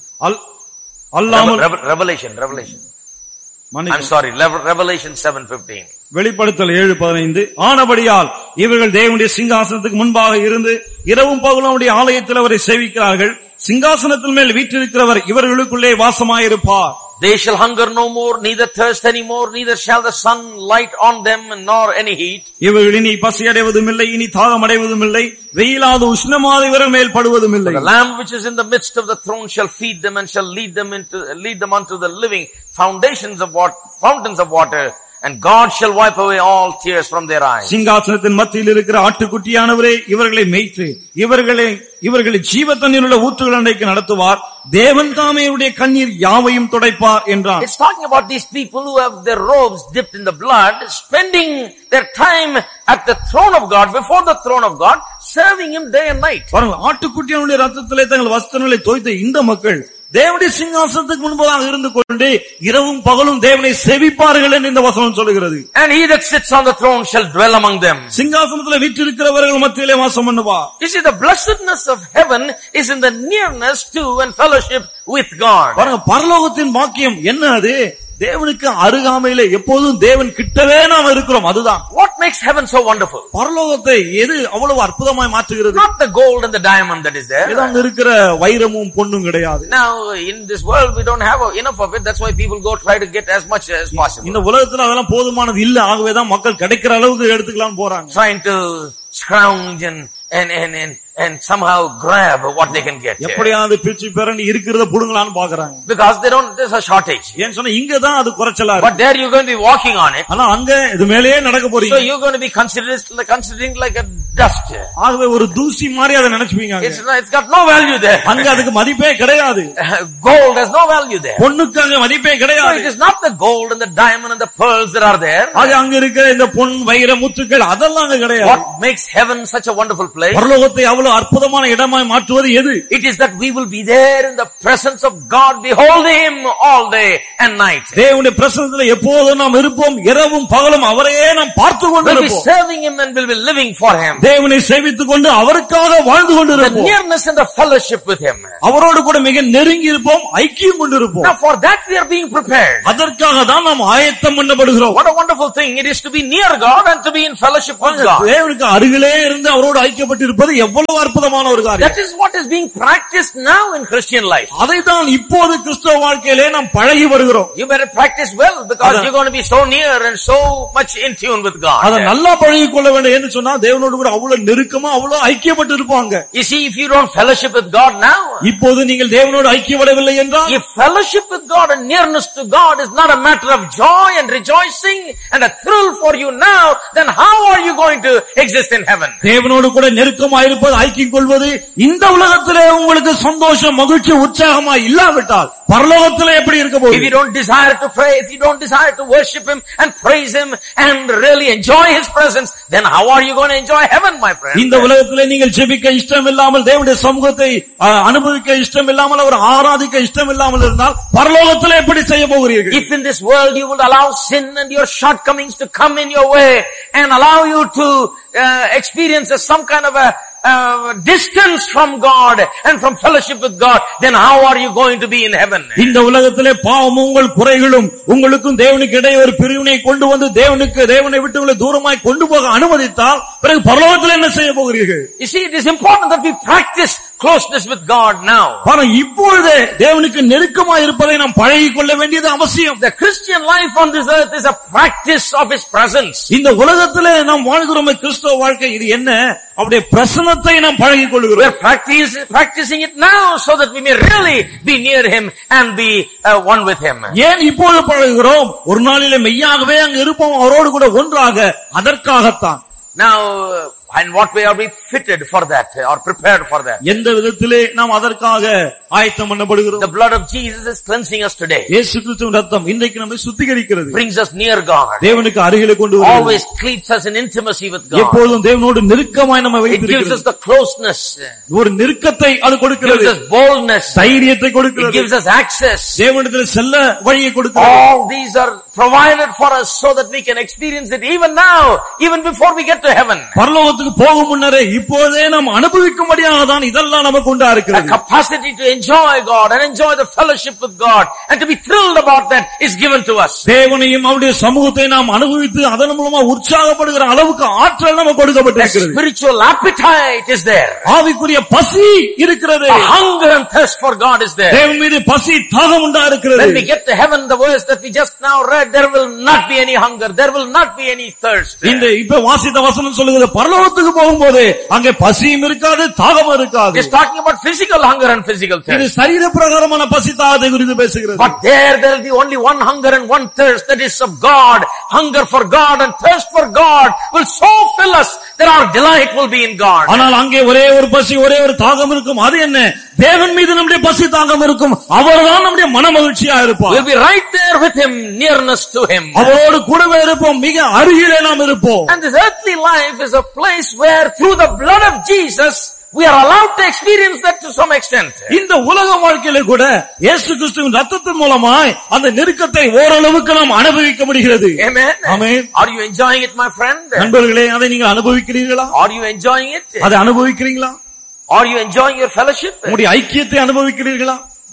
Revelation. I'm sorry, Revelation 7:15. வெளிப்படுத்தல் 7:15. ஆனபடியால் இவர்கள் தேவனுடைய சிங்காசனத்துக்கு முன்பாக இருந்து இரவும் பகலும் அவருடைய ஆலயத்தில் அவரை சேவிக்கிறார்கள். சிங்காசனத்தின் மேல் வீற்றிருக்கிறவர் இவர்களுக்குள்ளே வாசமாயிருப்பார். They shall hunger no more, neither thirst any more, neither shall the sun light on them, nor any heat. இவர்கள் இனி பசியடைவதும் இல்லை, இனி தாகம் அடைவதும் இல்லை, வெயிலாத உஷ்ணமாத இவர்கள் மேல் படுவதும் இல்லை. The Lamb which is in the midst of the throne shall feed them and shall lead them unto the living fountains of water, and God shall wipe away all tears from their eyes. சிங்காசனத்தின் மத்தியில் இருக்கிற ஆட்டுக்குட்டியானவரே இவர்களை மேய்த்து இவர்களை ஜீவத்தண்ணீர் உள்ள ஊற்றுகள் அண்டைக்கு நடத்துவார். தேவன் தாமே இவருடைய கண்ணீர் யாவையும் துடைப்பார் என்றார். It's talking about these people who have their robes dipped in the blood, spending their time at the throne of God, before the throne of God, serving him day and night. பாருங்க, ஆட்டுக்குட்டியானுடைய ரத்தத்திலே தங்கள் வஸ்திரங்களை தோய்த்த இந்த மக்கள் தேவனுடைய சிங்காசனத்துக்கு முன்பதாக இருந்து கொண்டு இரவும் பகலும் தேவனை சேவிப்பார்கள் என்று இந்த வசனம் சொல்கிறது. And he that sits on the throne shall dwell among them. சிங்காசனத்திலே வீற்றிருக்கிறவர்கள் மத்தியிலே வாசம் பண்ணுவார். You see, the blessedness of heaven is in the nearness to and fellowship with God. பாருங்க, பரலோகத்தின் பாக்கியம் என்ன? அது தேவனுக்கு அருகாமையிலே எப்போதும் தேவன் கிட்டவே நாம் இருக்கிறோம். அதுதான். What makes heaven so wonderful? பரலோகத்தை எது அவ்வளவு அற்புதமாய் மாற்றுகிறது? Not the gold and the diamond that is there. இதாங்க இருக்கிற வைரமும் பொன்னும் கிடையாது. Now in this world we don't have enough of it. That's why people go try to get as much as possible. இந்த உலகத்துல அதெல்லாம் போதுமானது இல்ல. ஆகவேதான் மக்கள் கிடைக்கிற அளவுக்கு எடுத்துக்கலாம் போறாங்க. Trying to scrounge and somehow grab what they can get. எப்படியாவது பிச்சு பெறன்னு இருக்கிறத புடுங்கலாம்னு பாக்குறாங்க. Because there's a shortage. ஏன் சொன்னா இங்க தான் அது குறைச்சலா இருக்கு. But there you're going to be walking on it. ஆனா அங்க இது மேலேயே நடக்க போறீங்க. So you're going to be considering like a dust. ஆகவே ஒரு தூசி மாதிரி அதை நினைச்சுப்பீங்க. It's got no value there. அங்க அதுக்கு மதிப்பே கிடையாது. Gold has no value there. பொன்னுக்கு அங்க மதிப்பே கிடையாது. So it is not the gold and the diamond and the pearls that are there. அது அங்க இருக்கிற இந்த பொன் வைர முத்துக்கள் அதெல்லாம் அங்க கிடையாது. What makes heaven such a wonderful place? பரலோகத்தை அவ்வளவு அற்புதமான இடமாய் மாற்றுவது எது? It is that we will be there in the presence of God, beholding Him all day and night. தேவனுடைய பிரசன்னத்திலே எப்போதும் நாம் இருப்போம். இரவும் பகலும் அவரையே நாம் பார்த்து கொண்டிருப்போம். We'll be serving Him and we'll be living for Him. தேவனை சேவித்துக் கொண்டு அவருக்காக வாழ்ந்து கொண்டிருப்போம். The nearness and the fellowship with Him. அவரோடு கூட மிக நெருங்கி இருப்போம், ஐக்கியம் கொண்டிருப்போம். Now for that we are being prepared. அதற்காக தான் நாம் ஆயத்தம் பண்ணப்படுகிறோம். What a wonderful thing it is to be near God and to be in fellowship with God. தேவனுக்கு அருகிலே இருந்து அவரோடு ஐக்கியப்பட்டிருப்பது எவ்வளவு அற்புதமான ஒரு காரியம். That is what is being practiced now in Christian life. அதைத்தான் இப்போது கிறிஸ்தவ வாழ்க்கையிலே நாம் பழகி வருகிறோம். You better practice well because you're going to be so near and so much in tune with God. அத நல்லா பழகிக் கொள்ள வேண்டும் என்று சொன்னா தேவனோடு கூட அவ்வளவு நெருக்கமா அவ்வளவு ஐக்கியப்பட்டு இருப்பாங்க. You see, if you don't fellowship with God now, இப்போது நீங்கள் தேவனோடு ஐக்கியப்படவில்லை என்றால், if fellowship with God and nearness to God is not a matter of joy and rejoicing and a thrill for you now, then how are you going to exist in heaven? தேவனோடு கூட நெருக்கமா இருப்பது, ஐக்கியம் கொள்வது இந்த உலகத்திலே உங்களுக்கு சந்தோஷம், மகிழ்ச்சி, உற்சாகமா இல்லாவிட்டால் பரலோகத்திலே எப்படி இருக்க போகுது? If you don't desire to pray, if you don't desire to worship Him and praise Him and really enjoy His presence, then how are you going to enjoy heaven, my friend? இந்த உலகத்திலே நீங்கள் ஜெபிக்க இஷ்டம் இல்லாமல், தேவனுடைய சமூகத்தை அனுபவிக்க இஷ்டம் இல்லாமல், அவர் ஆராதிக்க இஷ்டம் இல்லாமல் இருந்தால் பரலோகத்திலே எப்படி செய்ய போகிறீர்கள்? If in this world you would allow sin and your shortcomings to come in your way and allow you to experience some kind of a distance from God and from fellowship with God, then how are you going to be in heaven? இந்த உலகத்திலே பாவமும் உங்கள் குறைகளும் உங்களுக்கும் தேவனுக்கு இடையே ஒரு பிரிவினை கொண்டு வந்து தேவனை விட்டு உங்களை தூரமாய் கொண்டு போக அனுமதித்தால் பிறகு பரலோகத்தில் என்ன செய்ய போகிறீர்கள்? You see, it is important that we practice closeness with God now. ஆனால் இப்பொழுதே தேவனுக்கு நெருக்கமாய் இருப்பதை நாம் பழகிக் கொள்ள வேண்டியது அவசியம். The Christian life on this earth is a practice of His presence. இந்த உலகத்திலே நாம் வாழ்கிறோம் கிறிஸ்தவ வாழ்க்கை. இது என்ன? அவருடைய பிரசன்னத்தை நாம் பழகிக் கொள்கிறோம். We are practicing it now so that we may really be near Him and be one with Him. ஏன் இப்பொழுது பழகுகிறோம்? ஒரு நாளிலே மெய்யாகவே அங்கு இருப்போம் அவரோடு கூட ஒன்றாக. அதற்காகத்தான். Now, in what way are we fitted for that or prepared for that? எந்த விதத்திலே நாம் அதற்காக ஆயத்தம் பண்ணப்படுகிறோம்? The blood of Jesus is cleansing us today. இயேசு கிறிஸ்துவின் இரத்தம் இன்றைக்கு நம்மை சுத்திகரிக்கிறது. Brings us near God. தேவனுக்கு அருகிலே கொண்டு வருகிறது. Always keeps us in intimacy with God. எப்பொழுதும் தேவனோடு நெருக்கமாய் நம்மை வைத்திருக்கிறது. It gives us the closeness. ஒரு நெருக்கத்தை அது கொடுக்கிறது. Gives us boldness. தைரியத்தை கொடுக்கிறது. It gives us access. தேவனிடத்தில் செல்ல வழியை கொடுக்கிறது. All these are provided for us so that we can experience it even now, even before we get to heaven. பரலோகத்துக்கு போகும் முன்னரே இப்போதே நாம் அனுபவிக்கும்படியாக தான் இதெல்லாம் நமக்கு உண்டா இருக்கிறது. The capacity to enjoy God and enjoy the fellowship with God and to be thrilled about that is given to us. தேவனையும் அவருடைய சமூகத்தை நாம் அனுபவித்து அதன் மூலமா உற்சாகப்படுகிற அளவுக்கு ஆற்றல் நமக்கு கொடுக்கப்பட்டிருக்கிறது. Spiritual appetite is there. ஆவிக்குரிய பசி இருக்கிறது. A hunger and thirst for God is there. தேவன் மீது பசி தாகம் உண்டா இருக்கிறது. When we get to heaven, the verse that we just now read, there will not be any hunger, there will not be any thirst. இந்த இப்ப வாசித்த வசனம் சொல்லுகிறது பரலோகத்துக்கு போகும்போது அங்கே பசியும் இருக்காது, தாகம் இருக்காது. It's talking about physical hunger and physical thirst. இது சரீர பிரகாரமான பசி தாகத்தை குறித்து பேசுகிறது. But there will be only one hunger and one thirst, that is of God. Hunger for God and thirst for God will so fill us that our delight will be in God. ஆனால் அங்கே ஒரே ஒரு பசி, ஒரே ஒரு தாகம் இருக்கும். அது என்ன? தேவன் மீது நம்முடைய பசி தாகம் இருக்கும். அவர்தான் நம்முடைய மனமகிழ்ச்சியா இருப்பார். We'll be right there with Him, nearness to Him. அவரோடு கூடவே இருப்போம், மிக அருகிலே நாம் இருப்போம். And this earthly life is a place where through the blood of Jesus we are allowed to experience that to some extent. இந்த உலக வாழ்க்கையிலே கூட இயேசு கிறிஸ்துவின் இரத்தத்தின் மூலமாய் அந்த நெருக்கத்தை ஓரளவுக்கு நாம் அனுபவிக்க முடிகிறது. Amen. Amen. Are you enjoying it, my friend? நண்பர்களே, அதை நீங்கள் அனுபவிக்கிறீர்களா? Are you enjoying it? அதை அனுபவிக்கிறீங்களா? Are you enjoying your fellowship? உங்களுடைய ஐக்கியத்தை அனுபவிக்கிறீர்களா?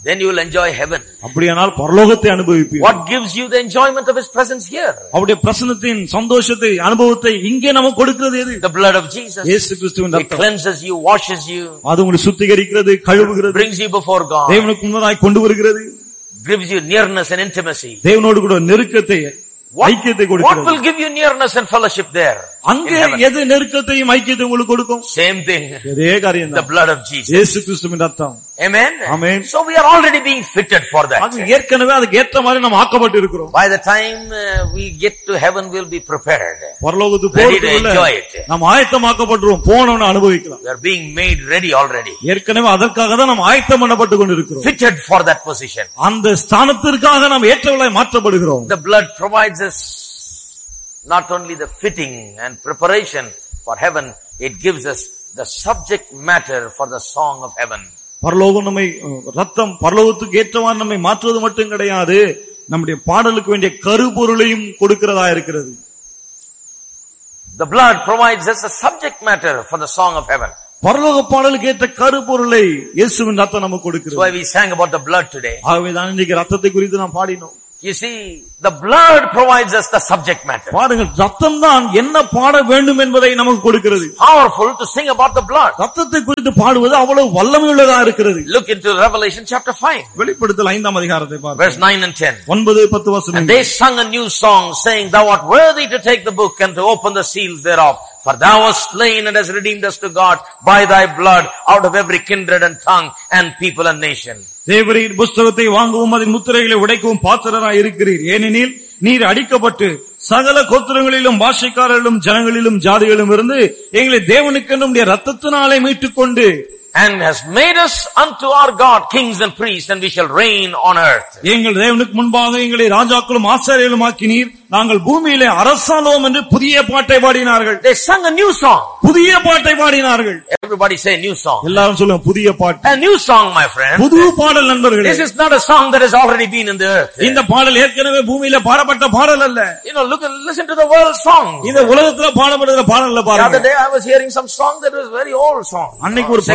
then you will enjoy heaven. அப்படியானால் பரலோகத்தை அனுபவிப்பீர்கள். What gives you the enjoyment of his presence here? அவருடைய பிரசன்னத்தின் சந்தோஷத்தை அனுபவத்தை இங்கே நமக்கு கொடுக்கிறது எது? The blood of Jesus. இயேசு கிறிஸ்துவின் ரத்தம். It cleanses you, washes you. அது உங்களை சுத்திகரிக்கிறது, கழுவுகிறது. Brings you before God. தேவனுக்கு முன்னதாய் கொண்டு வருகிறது. Gives you nearness and intimacy. தேவனோடு கூட நெருக்கத்தை ஐக்கியத்தை கொடுக்கிறது. What will give you nearness and fellowship there? அங்கே எது நெருக்கத்தையும் ஐக்கியத்தையும் உங்களுக்கு கொடுக்கும்? Same thing. இதே காரியம் தான். The blood of Jesus. இயேசு கிறிஸ்துவின் ரத்தம். Amen. Amen. So we are already being fitted for that. அது ஏற்கனவே அதுக்கு ஏற்ற மாதிரி நாம் ஆக்கப்பட்டு இருக்கிறோம். By the time we get to heaven, we'll be prepared. பரலோகத்துக்கு போறதுக்குள்ள நாம் ஆயத்தமாக்கப்பட்டுறோம், போனோம்னு அனுபவிக்கலாம். We are being made ready already. ஏற்கனவே அதற்காக தான் நாம் ஆயத்தம் பண்ணப்பட்டு கொண்டிருக்கிறோம். Fitted for that position. அந்த ஸ்தானத்திற்காக நாம் ஏற்றவளாய் மாற்றப்படுகிறோம். The blood provides us not only the fitting and preparation for heaven, it gives us the subject matter for the song of heaven. பரலோகம் நம்மை ரத்தம் பரலோகத்துக்கு ஏற்றவாறு நம்மை மாற்றுவது மட்டும் கிடையாது, நம்முடைய பாடலுக்கு வேண்டிய கருப்பொருளையும் கொடுக்கிறதா இருக்கிறது. The blood provides us a subject matter for the song of heaven. பரலோக பாடலுக்கு ஏற்ற கருப்பொருளை இயேசுவின் ரத்தம் நமக்கு கொடுக்கிறது. So we sang about the blood today. ஆகவே தான் இன்னைக்கு ரத்தத்தை குறித்து நாம் பாடினோம். You see, the blood provides us the subject matter. பாருங்கள், ரத்தம் தான் என்ன பாட வேண்டும் என்பதை நமக்கு கொடுக்கிறது. Powerful to sing about the blood. ரத்தத்தை குறித்து பாடுவது அவ்வளவு வல்லமையுள்ளதா இருக்கிறது. Look into Revelation chapter 5. வெளிப்படுத்தல் 5ஆம் அதிகாரத்தை பாருங்கள். Verse 9 and 10. 9-10 வசனங்கள். And they sung a new song, saying, Thou art worthy to take the book and to open the seals thereof. For thou wast slain and hast redeemed us to God by thy blood out of every kindred and tongue and people and nation. தேவரீர் புஸ்தகத்தை வாங்கவும் அதன் முத்திரைகளை உடைக்கவும் பாத்திரராய் இருக்கிறீர். ஏனெனில் நீர் அடிக்கப்பட்டு சகல கோத்திரங்களிலும் பாஷைக்காரர்களும் ஜனங்களிலும் ஜாதிகளிலும் இருந்து எங்களை தேவனுக்கென்றும் ரத்தத்தினாலே மீட்டுக் கொண்டு and has made us unto our God kings and priests, and we shall reign on earth. எங்கள் தேவனுக்கு முன்பாக எங்களை ராஜாக்களும் ஆசாரியர்களும் ஆக்கினீர், நாங்கள் பூமியிலே அரசாளோம் என்று புதிய பாட்டை பாடினார்கள். They sung a new song. புதிய பாட்டை பாடினார்கள். Everybody say new song. எல்லாரும் சொல்லுங்க புதிய பாட்டு. A new song, my friend. புது பாடல் நண்பர்களே. This is not a song that has already been in the earth. இந்த பாடல் ஏற்கனவே பூமியில பாடப்பட்ட பாடல் அல்ல. You know, listen to the world song. இந்த உலகத்துல பாடப்படுகிற பாடல்ல பாருங்க. The other day I was hearing some song that was very old song. அன்னைக்கு ஒரு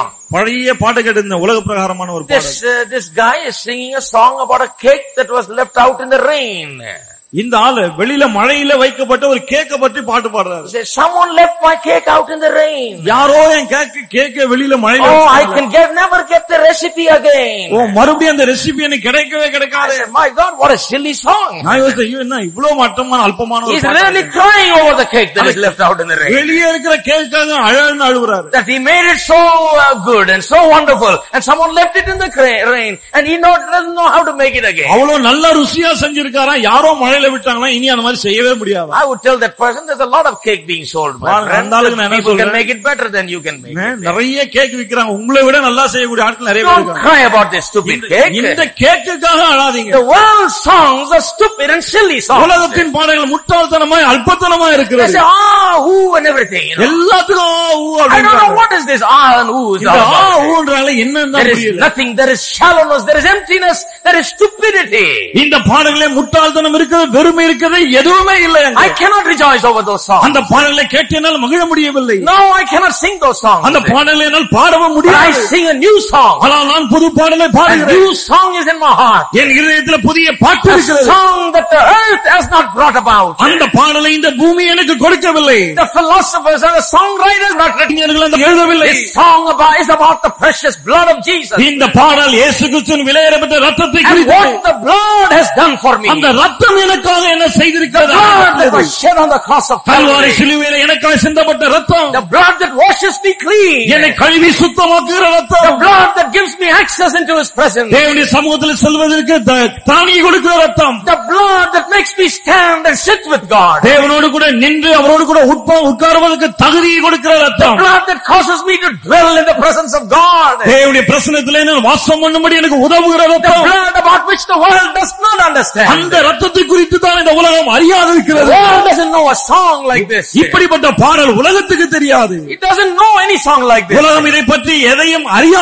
பழைய பாட்டு கேட்டிருந்த உலக பிரகாரமான ஒரு பாடல். This guy is singing a song about a cake that was left out in the rain. இந்த ஆளு வெளியில மழையில வைக்கப்பட்ட ஒரு கேக்க பற்றி பாட்டு பாடுறாரு. Someone left my cake out in the rain. யாரோ என் கேக்க வெளியில மழையில வச்சாங்க. I can never get the recipe again. மறுபடியும் அந்த ரெசிபி எனக்கு கிடைக்கவே கிடைக்காது. My God, what a silly song. நான் யோசிச்சேன், என்ன இவ்ளோ மட்டமான அல்பமான ஒரு பாட்டு. He's really crying over the cake that is left out in the rain. வெளியே இருக்கிற கேக்காக அழன்னு அழுகுறாரு. That he made it so good and so wonderful, and someone left it in the rain, and he doesn't know how to make it again. அவ்வளவு நல்ல ருசியா செஞ்சிருக்காரா, யாரோ மழையில விட்டாங்களா, இனி அந்த மாதிரி செய்யவே முடியாது. I would tell that person there's a lot of cake being sold, my friend. People can make it better than you can make it. நிறைய கேக் விக்கிறாங்க, உங்களை விட நல்லா செய்யக்கூடிய ஆட்கள் நிறைய பேர் இருக்காங்க. Don't cry about this stupid cake. இந்த கேக்குக்காக அழாதீங்க. The world songs are stupid and silly songs. உலகத்தின் பாடல்கள் முட்டாள்தனமாய் அல்பத்தனமாய் இருக்கிறது. They say who and everything, you know. எல்லாத்துக்கும் who. I don't know what is this and who is. இந்த whoன்றால என்னன்னு தெரியல. There is nothing, there is shallowness, there is emptiness, there is stupidity. இந்த பாடல்களே முட்டாள்தனம் இருக்குது, வெறுமை இருக்குது, எதுவுமே இல்லை. I cannot rejoice over those songs. அந்த பாடல்களை கேட்டு என்னால் மகிழ முடியவில்லை. No, I cannot sing those songs. அந்த பாடல்களை என்னால் பாடவும் முடியாது. I sing a new song. ஆனால் நான் புது பாடலை பாடுகிறேன். A new song is in my heart. என் இதயத்தில் புதிய பாட்டு இருக்கிறது. A song that the earth has not brought about. அந்த பாடலை இந்த பூமி எனக்கு கொடுக்கவில்லை. The philosophers and the songwriters not written எழுதவில்லை. This song is about the precious blood of Jesus. இந்த பாடல் இயேசு கிறிஸ்துவின் விலையேறப்பட்ட இரத்தத்தை குறித்து. And what the blood has done for me. அந்த இரத்தம் எனக்காக என்ன செய்திருக்கிறது? The blood that was shed on the cross of Kalvari சிலுவையிலே எனக்காக சிந்தப்பட்ட இரத்தம். The blood that washes me clean. என்னை கழுவி சுத்தமாக்குகிற இரத்தம். The blood that gives me access into his presence. தேவனுடைய சமூகத்தில் செல்வதற்கு தானியை கொடுக்கிற இரத்தம். The blood that makes me stand and sit with God. தேவனோடு கூட நின்று அவரோடு கூட உட்காருவதற்கு தகுதியை கொடுக்கிற இரத்தம். The blood that causes me to dwell in the presence of God. தேவனுடைய பிரசன்னத்திலே நான் வாசம் பண்ணும்படி எனக்கு உதவுகிற இரத்தம். The blood about which the world does not understand. அந்த இரத்தத்தை குறித்து தான் இந்த உலகம் அறியாது இருக்கிறது. The world doesn't know a song like this. இப்படிப்பட்ட பாடல் உலகத்துக்கு தெரியாது. It doesn't know any song like this. உலகம் இதை பற்றி எதையும் அறியாது இருக்கிறது.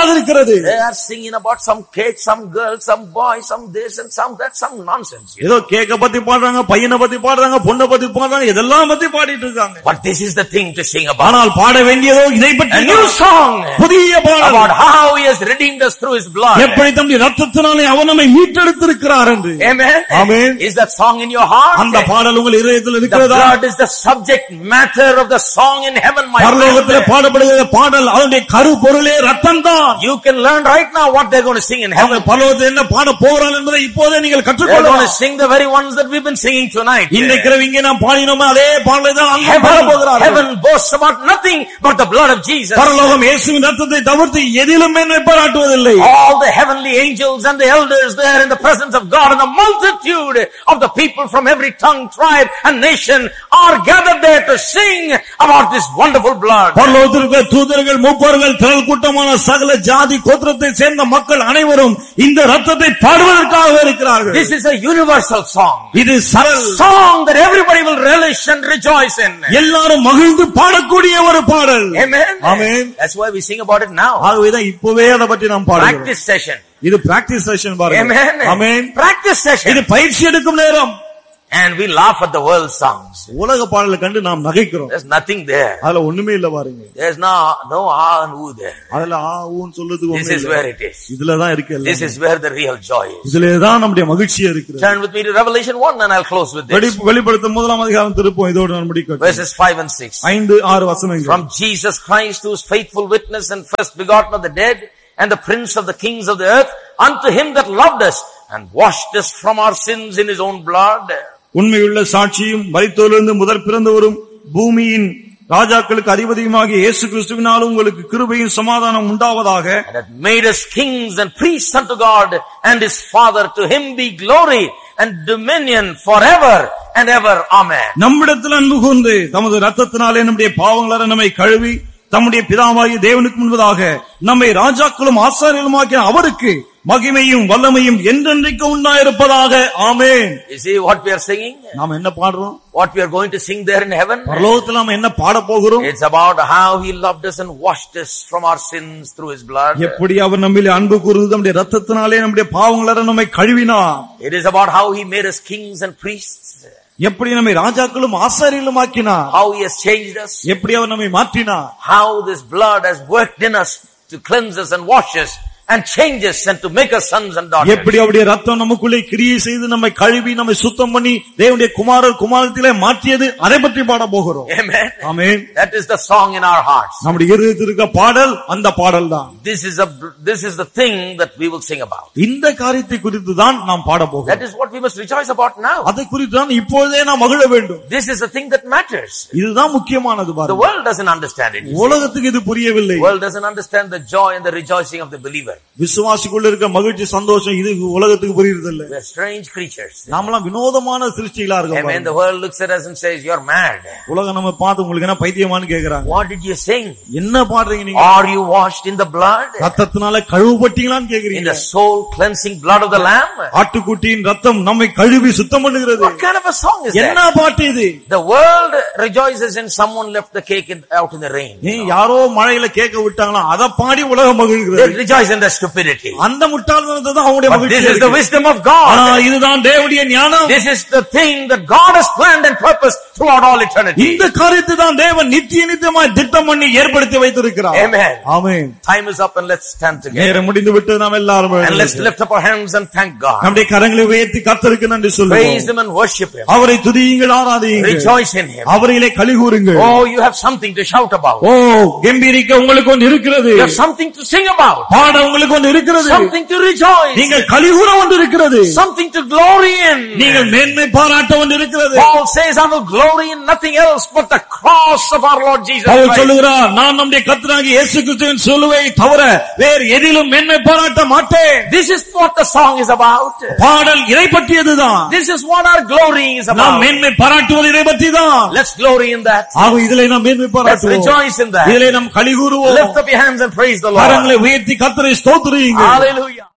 இருக்கிறது. They are singing about some cake, some girl, some boy, some this and some that, some nonsense. ஏதோ கேக்க பத்தி பாடுறாங்க, பையனை பத்தி பாடுறாங்க, பொண்ணை பத்தி பாடுறாங்க, இதெல்லாம் பத்தி பாடிட்டு இருக்காங்க. But this is the thing to sing about. ஆனால் பாட வேண்டியதோ இதை பற்றி. A new song. புதிய பாடல். About how he has redeemed us through his blood. எப்படி தம்முடைய இரத்தத்தினாலே அவர் நம்மை மீட்டெடுத்திருக்கிறார் என்று. Amen. Amen. Is that song in your heart? அந்த பாடல் உங்கள் இதயத்தில் The இருக்கிறதா? blood is the subject matter of the song in heaven, my பரலோகத்திலே friend. பாடப்படுகிற பாடல் அதனுடைய கருப்பொருளே இரத்தம் தான். You can learn right now what they're going to sing in heaven. அவங்க பரலோகத்தில் என்ன பாட போகிறார்கள் என்பதை இப்போதே நீங்கள் They're going கற்றுக்கொள்ளலாம். to sing the very ones that we've been singing tonight. இன்றைக்கு இங்கே நாம் பாடினோமே அதே பாடலை தான் அங்கே பாட போகிறார்கள். Heaven boasts about nothing but the blood of Jesus. பரலோகம் இயேசுவின் இரத்தத்தை தவிர்த்து எதிலும் மேன்மை பாராட்டுவதில்லை. All the heavenly angels and the elders there in the presence of God and the multitude of the people from every tongue, tribe and nation are gathered there to sing about this wonderful blood. பரலோகத்திற்கு தூதர்கள், மூப்பர்கள், திரள் கூட்டமான சகல ஜாதி கோத்திரத்தை சேர்ந்த மக்கள் அனைவரும் இந்த இரத்தத்தை பாடுவதற்காக இருக்கிறார்கள். This is a universal song. இது சரல் Song that everybody will relish and rejoice in. எல்லாரும் மகிழ்ந்து பாடக்கூடிய ஒரு பாடல். Amen. Amen. That's why we sing about it now. ஆகவேதான் இப்பவே அதை பற்றி நாம் பாடுகிறோம். Practice session. இது பிராக்டிஸ் செஷன் பாருங்க. Amen. Amen. Practice session. இது பயிற்சி எடுக்கும் நேரம். And we laugh at the world songs. உலக பாடலை கண்டு நாம் நகைக்கிறோம். There's nothing there. அதுல ஒண்ணுமே இல்ல பாருங்க. There's no ah and ooh there. அதுல ஆ ஊன்னு சொல்றதுக்கு This ஒண்ணும் is இல்ல. where it is. இதுல தான் இருக்கு எல்லாம். This is where the real joy is. இதுல தான் நம்முடைய மகிழ்ச்சியா இருக்குது. Turn with me to Revelation 1 and I'll close with this. வெளிப்படுத்தும் முதலாம் அதிகாரம் திருப்போம். இதோடு நான் முடிக்கிறேன். Verses 5 and 6. 5-6 வசனங்கள். From Jesus Christ, who is faithful witness and first begotten of the dead and the prince of the kings of the earth, unto him that loved us and washed us from our sins in his own blood. உண்மையுள்ள சாட்சியும் மரித்தோரிலிருந்து முதல் பிறந்தவரும் பூமியின் ராஜாக்களுக்கு அதிபதியுமாகிய இயேசு கிறிஸ்துவினால் உங்களுக்கு கிருபையும் சமாதானம் உண்டாவதாக. And hath made us kings and priests unto God and his Father. To him be glory and dominion forever and ever. Amen. நம்மிடத்தில் அன்பு கூர்ந்து தமது இரத்தத்தினாலே நம்முடைய பாவங்களை நம்மை கழுவி தம்முடைய பிதாவாகிய தேவனுக்கு முன்பதாக நம்மை ராஜாக்களும் ஆசாரியர்களுமாக்கிய அவருக்கு மகிமையும் வல்லமையும் என்றென்றைக்கு உண்டாயிருப்பதாக. ஆமென். You see what we are singing? நாம் என்ன பாடுறோம்? What we are going to sing there in heaven? பரலோகத்தில் நாம் என்ன பாட போகிறோம்? It's about how he loved us and washed us from our sins through his blood. எப்படி அவர் நம்மிலே அன்பு கூர்ந்து நம்முடைய இரத்தத்தினாலே நம்முடைய பாவங்களை நம்மை கழுவினார். It is about how he made us kings and priests. எப்படி நம்மை ராஜாக்களும் ஆசாரியர்களும் ஆக்கினார். How he has changed us. எப்படி அவர் நம்மை மாற்றினார். How this blood has worked in us to cleanse us and wash us and change us and to make us sons and daughters. எப்படி அவருடைய ரத்தம் நமக்குள்ளே கிரியை செய்து நம்மை கழுவி நம்மை சுத்தம் பண்ணி தேவனுடைய குமாரத்திலே மாற்றியது, அதை பற்றி பாட போகிறோம். Amen. Amen. That is the song in our hearts. நம்முடைய இருதயத்தில் இருக்க பாடல் அந்த பாடல் தான். This is the thing that we will sing about. இந்த காரியத்தை குறித்து தான் நாம் பாட போகிறோம். That is what we must rejoice about now. அதை குறித்து தான் இப்பொழுதே நாம் மகிழ வேண்டும். This is the thing that matters. இதுதான் முக்கியமானது The பாருங்க. world doesn't understand it. உலகத்துக்கு இது புரியவில்லை. The world doesn't understand the joy and the rejoicing of the believer. விசுவாசிக்குள்ள இருக்க மகிழ்ச்சி சந்தோஷம் இது உலகத்துக்கு புரியுறது இல்ல. We are strange creatures. நாமெல்லாம் வினோதமான சிருஷ்டிகளா இருக்கோம். Amen. The world looks at us and says, "You're mad." உலகம் நம்ம பார்த்து உங்களுக்கு என்ன பைத்தியமான்னு கேக்குறாங்க. What did you sing? என்ன பாடுறீங்க நீங்க? Are you washed in the blood? ரத்தத்தினால கழுவப்பட்டீங்களான்னு கேக்குறீங்க. In the soul cleansing blood of the lamb? ஆட்டுக்குட்டியின் ரத்தம் நம்மை கழுவி சுத்தம் பண்ணுகிறது. What kind of a song is that? என்ன பாட்டு இது? The world rejoices in someone left the cake out in the rain. யாரோ மழையில கேக்க விட்டாங்களா அத பாடி உலகம் மகிழ்கிறது. They rejoice in the stupidity. அந்த முட்டாள்தனத்தை தான் அவங்களுடைய மகிழ்ச்சி. This is the wisdom of God. ஆனா இதுதான் தேவனுடைய ஞானம். This is the thing that God has planned and purposed throughout all eternity. இந்த காரியத்தை தான் தேவன் நித்தியமாய் திட்டம் பண்ணி ஏற்படுத்தி வைத்திருக்கிறார். Amen. Amen. Time is up and let's stand together. நேரம் முடிந்து விட்டு நாம் எல்லாரும் And let's lift up our hands and thank God. நம்முடைய கரங்களை உயர்த்தி கர்த்தருக்கு நன்றி சொல்லுவோம். Praise him and worship him. அவரை துதியுங்கள், ஆராதியுங்கள். Rejoice in him. அவரிலே களிகூருங்கள். Oh, you have something to shout about. ஓ, கம்பீரிக்க உங்களுக்கு ஒன்று இருக்கிறது. You have something to sing about. பாட உங்களுக்கு ஒன்று இருக்கிறது. Something to rejoice. நீங்கள் களிகூர ஒன்று இருக்கிறது. Something to glory in. நீங்கள் மேன்மை பாராட்ட ஒன்று இருக்கிறது. Paul says, I will glory in nothing else but the cross of our Lord Jesus Pavul Christ. சொல்லுகிறார், நான் நம்முடைய கர்த்தராகிய இயேசு கிறிஸ்துவின் சிலுவையை தவிர வேறு எதிலும் மேன்மை பாராட்ட மாட்டேன். This is what the song is about. பாடல் இதை பற்றியதுதான். This is what our glory is about. நாம் மேன்மை பாராட்டுவது இதை பற்றி தான். Let's glory in that. ஆக இதிலே நாம் மேன்மை Let's பாராட்டுவோம். rejoice in that. இதிலே நாம் களிகூருவோம். Lift up your hands and praise the Lord. கரங்களை உயர்த்தி கர்த்தரை ஸ்தோத்திரியுங்கள். Hallelujah.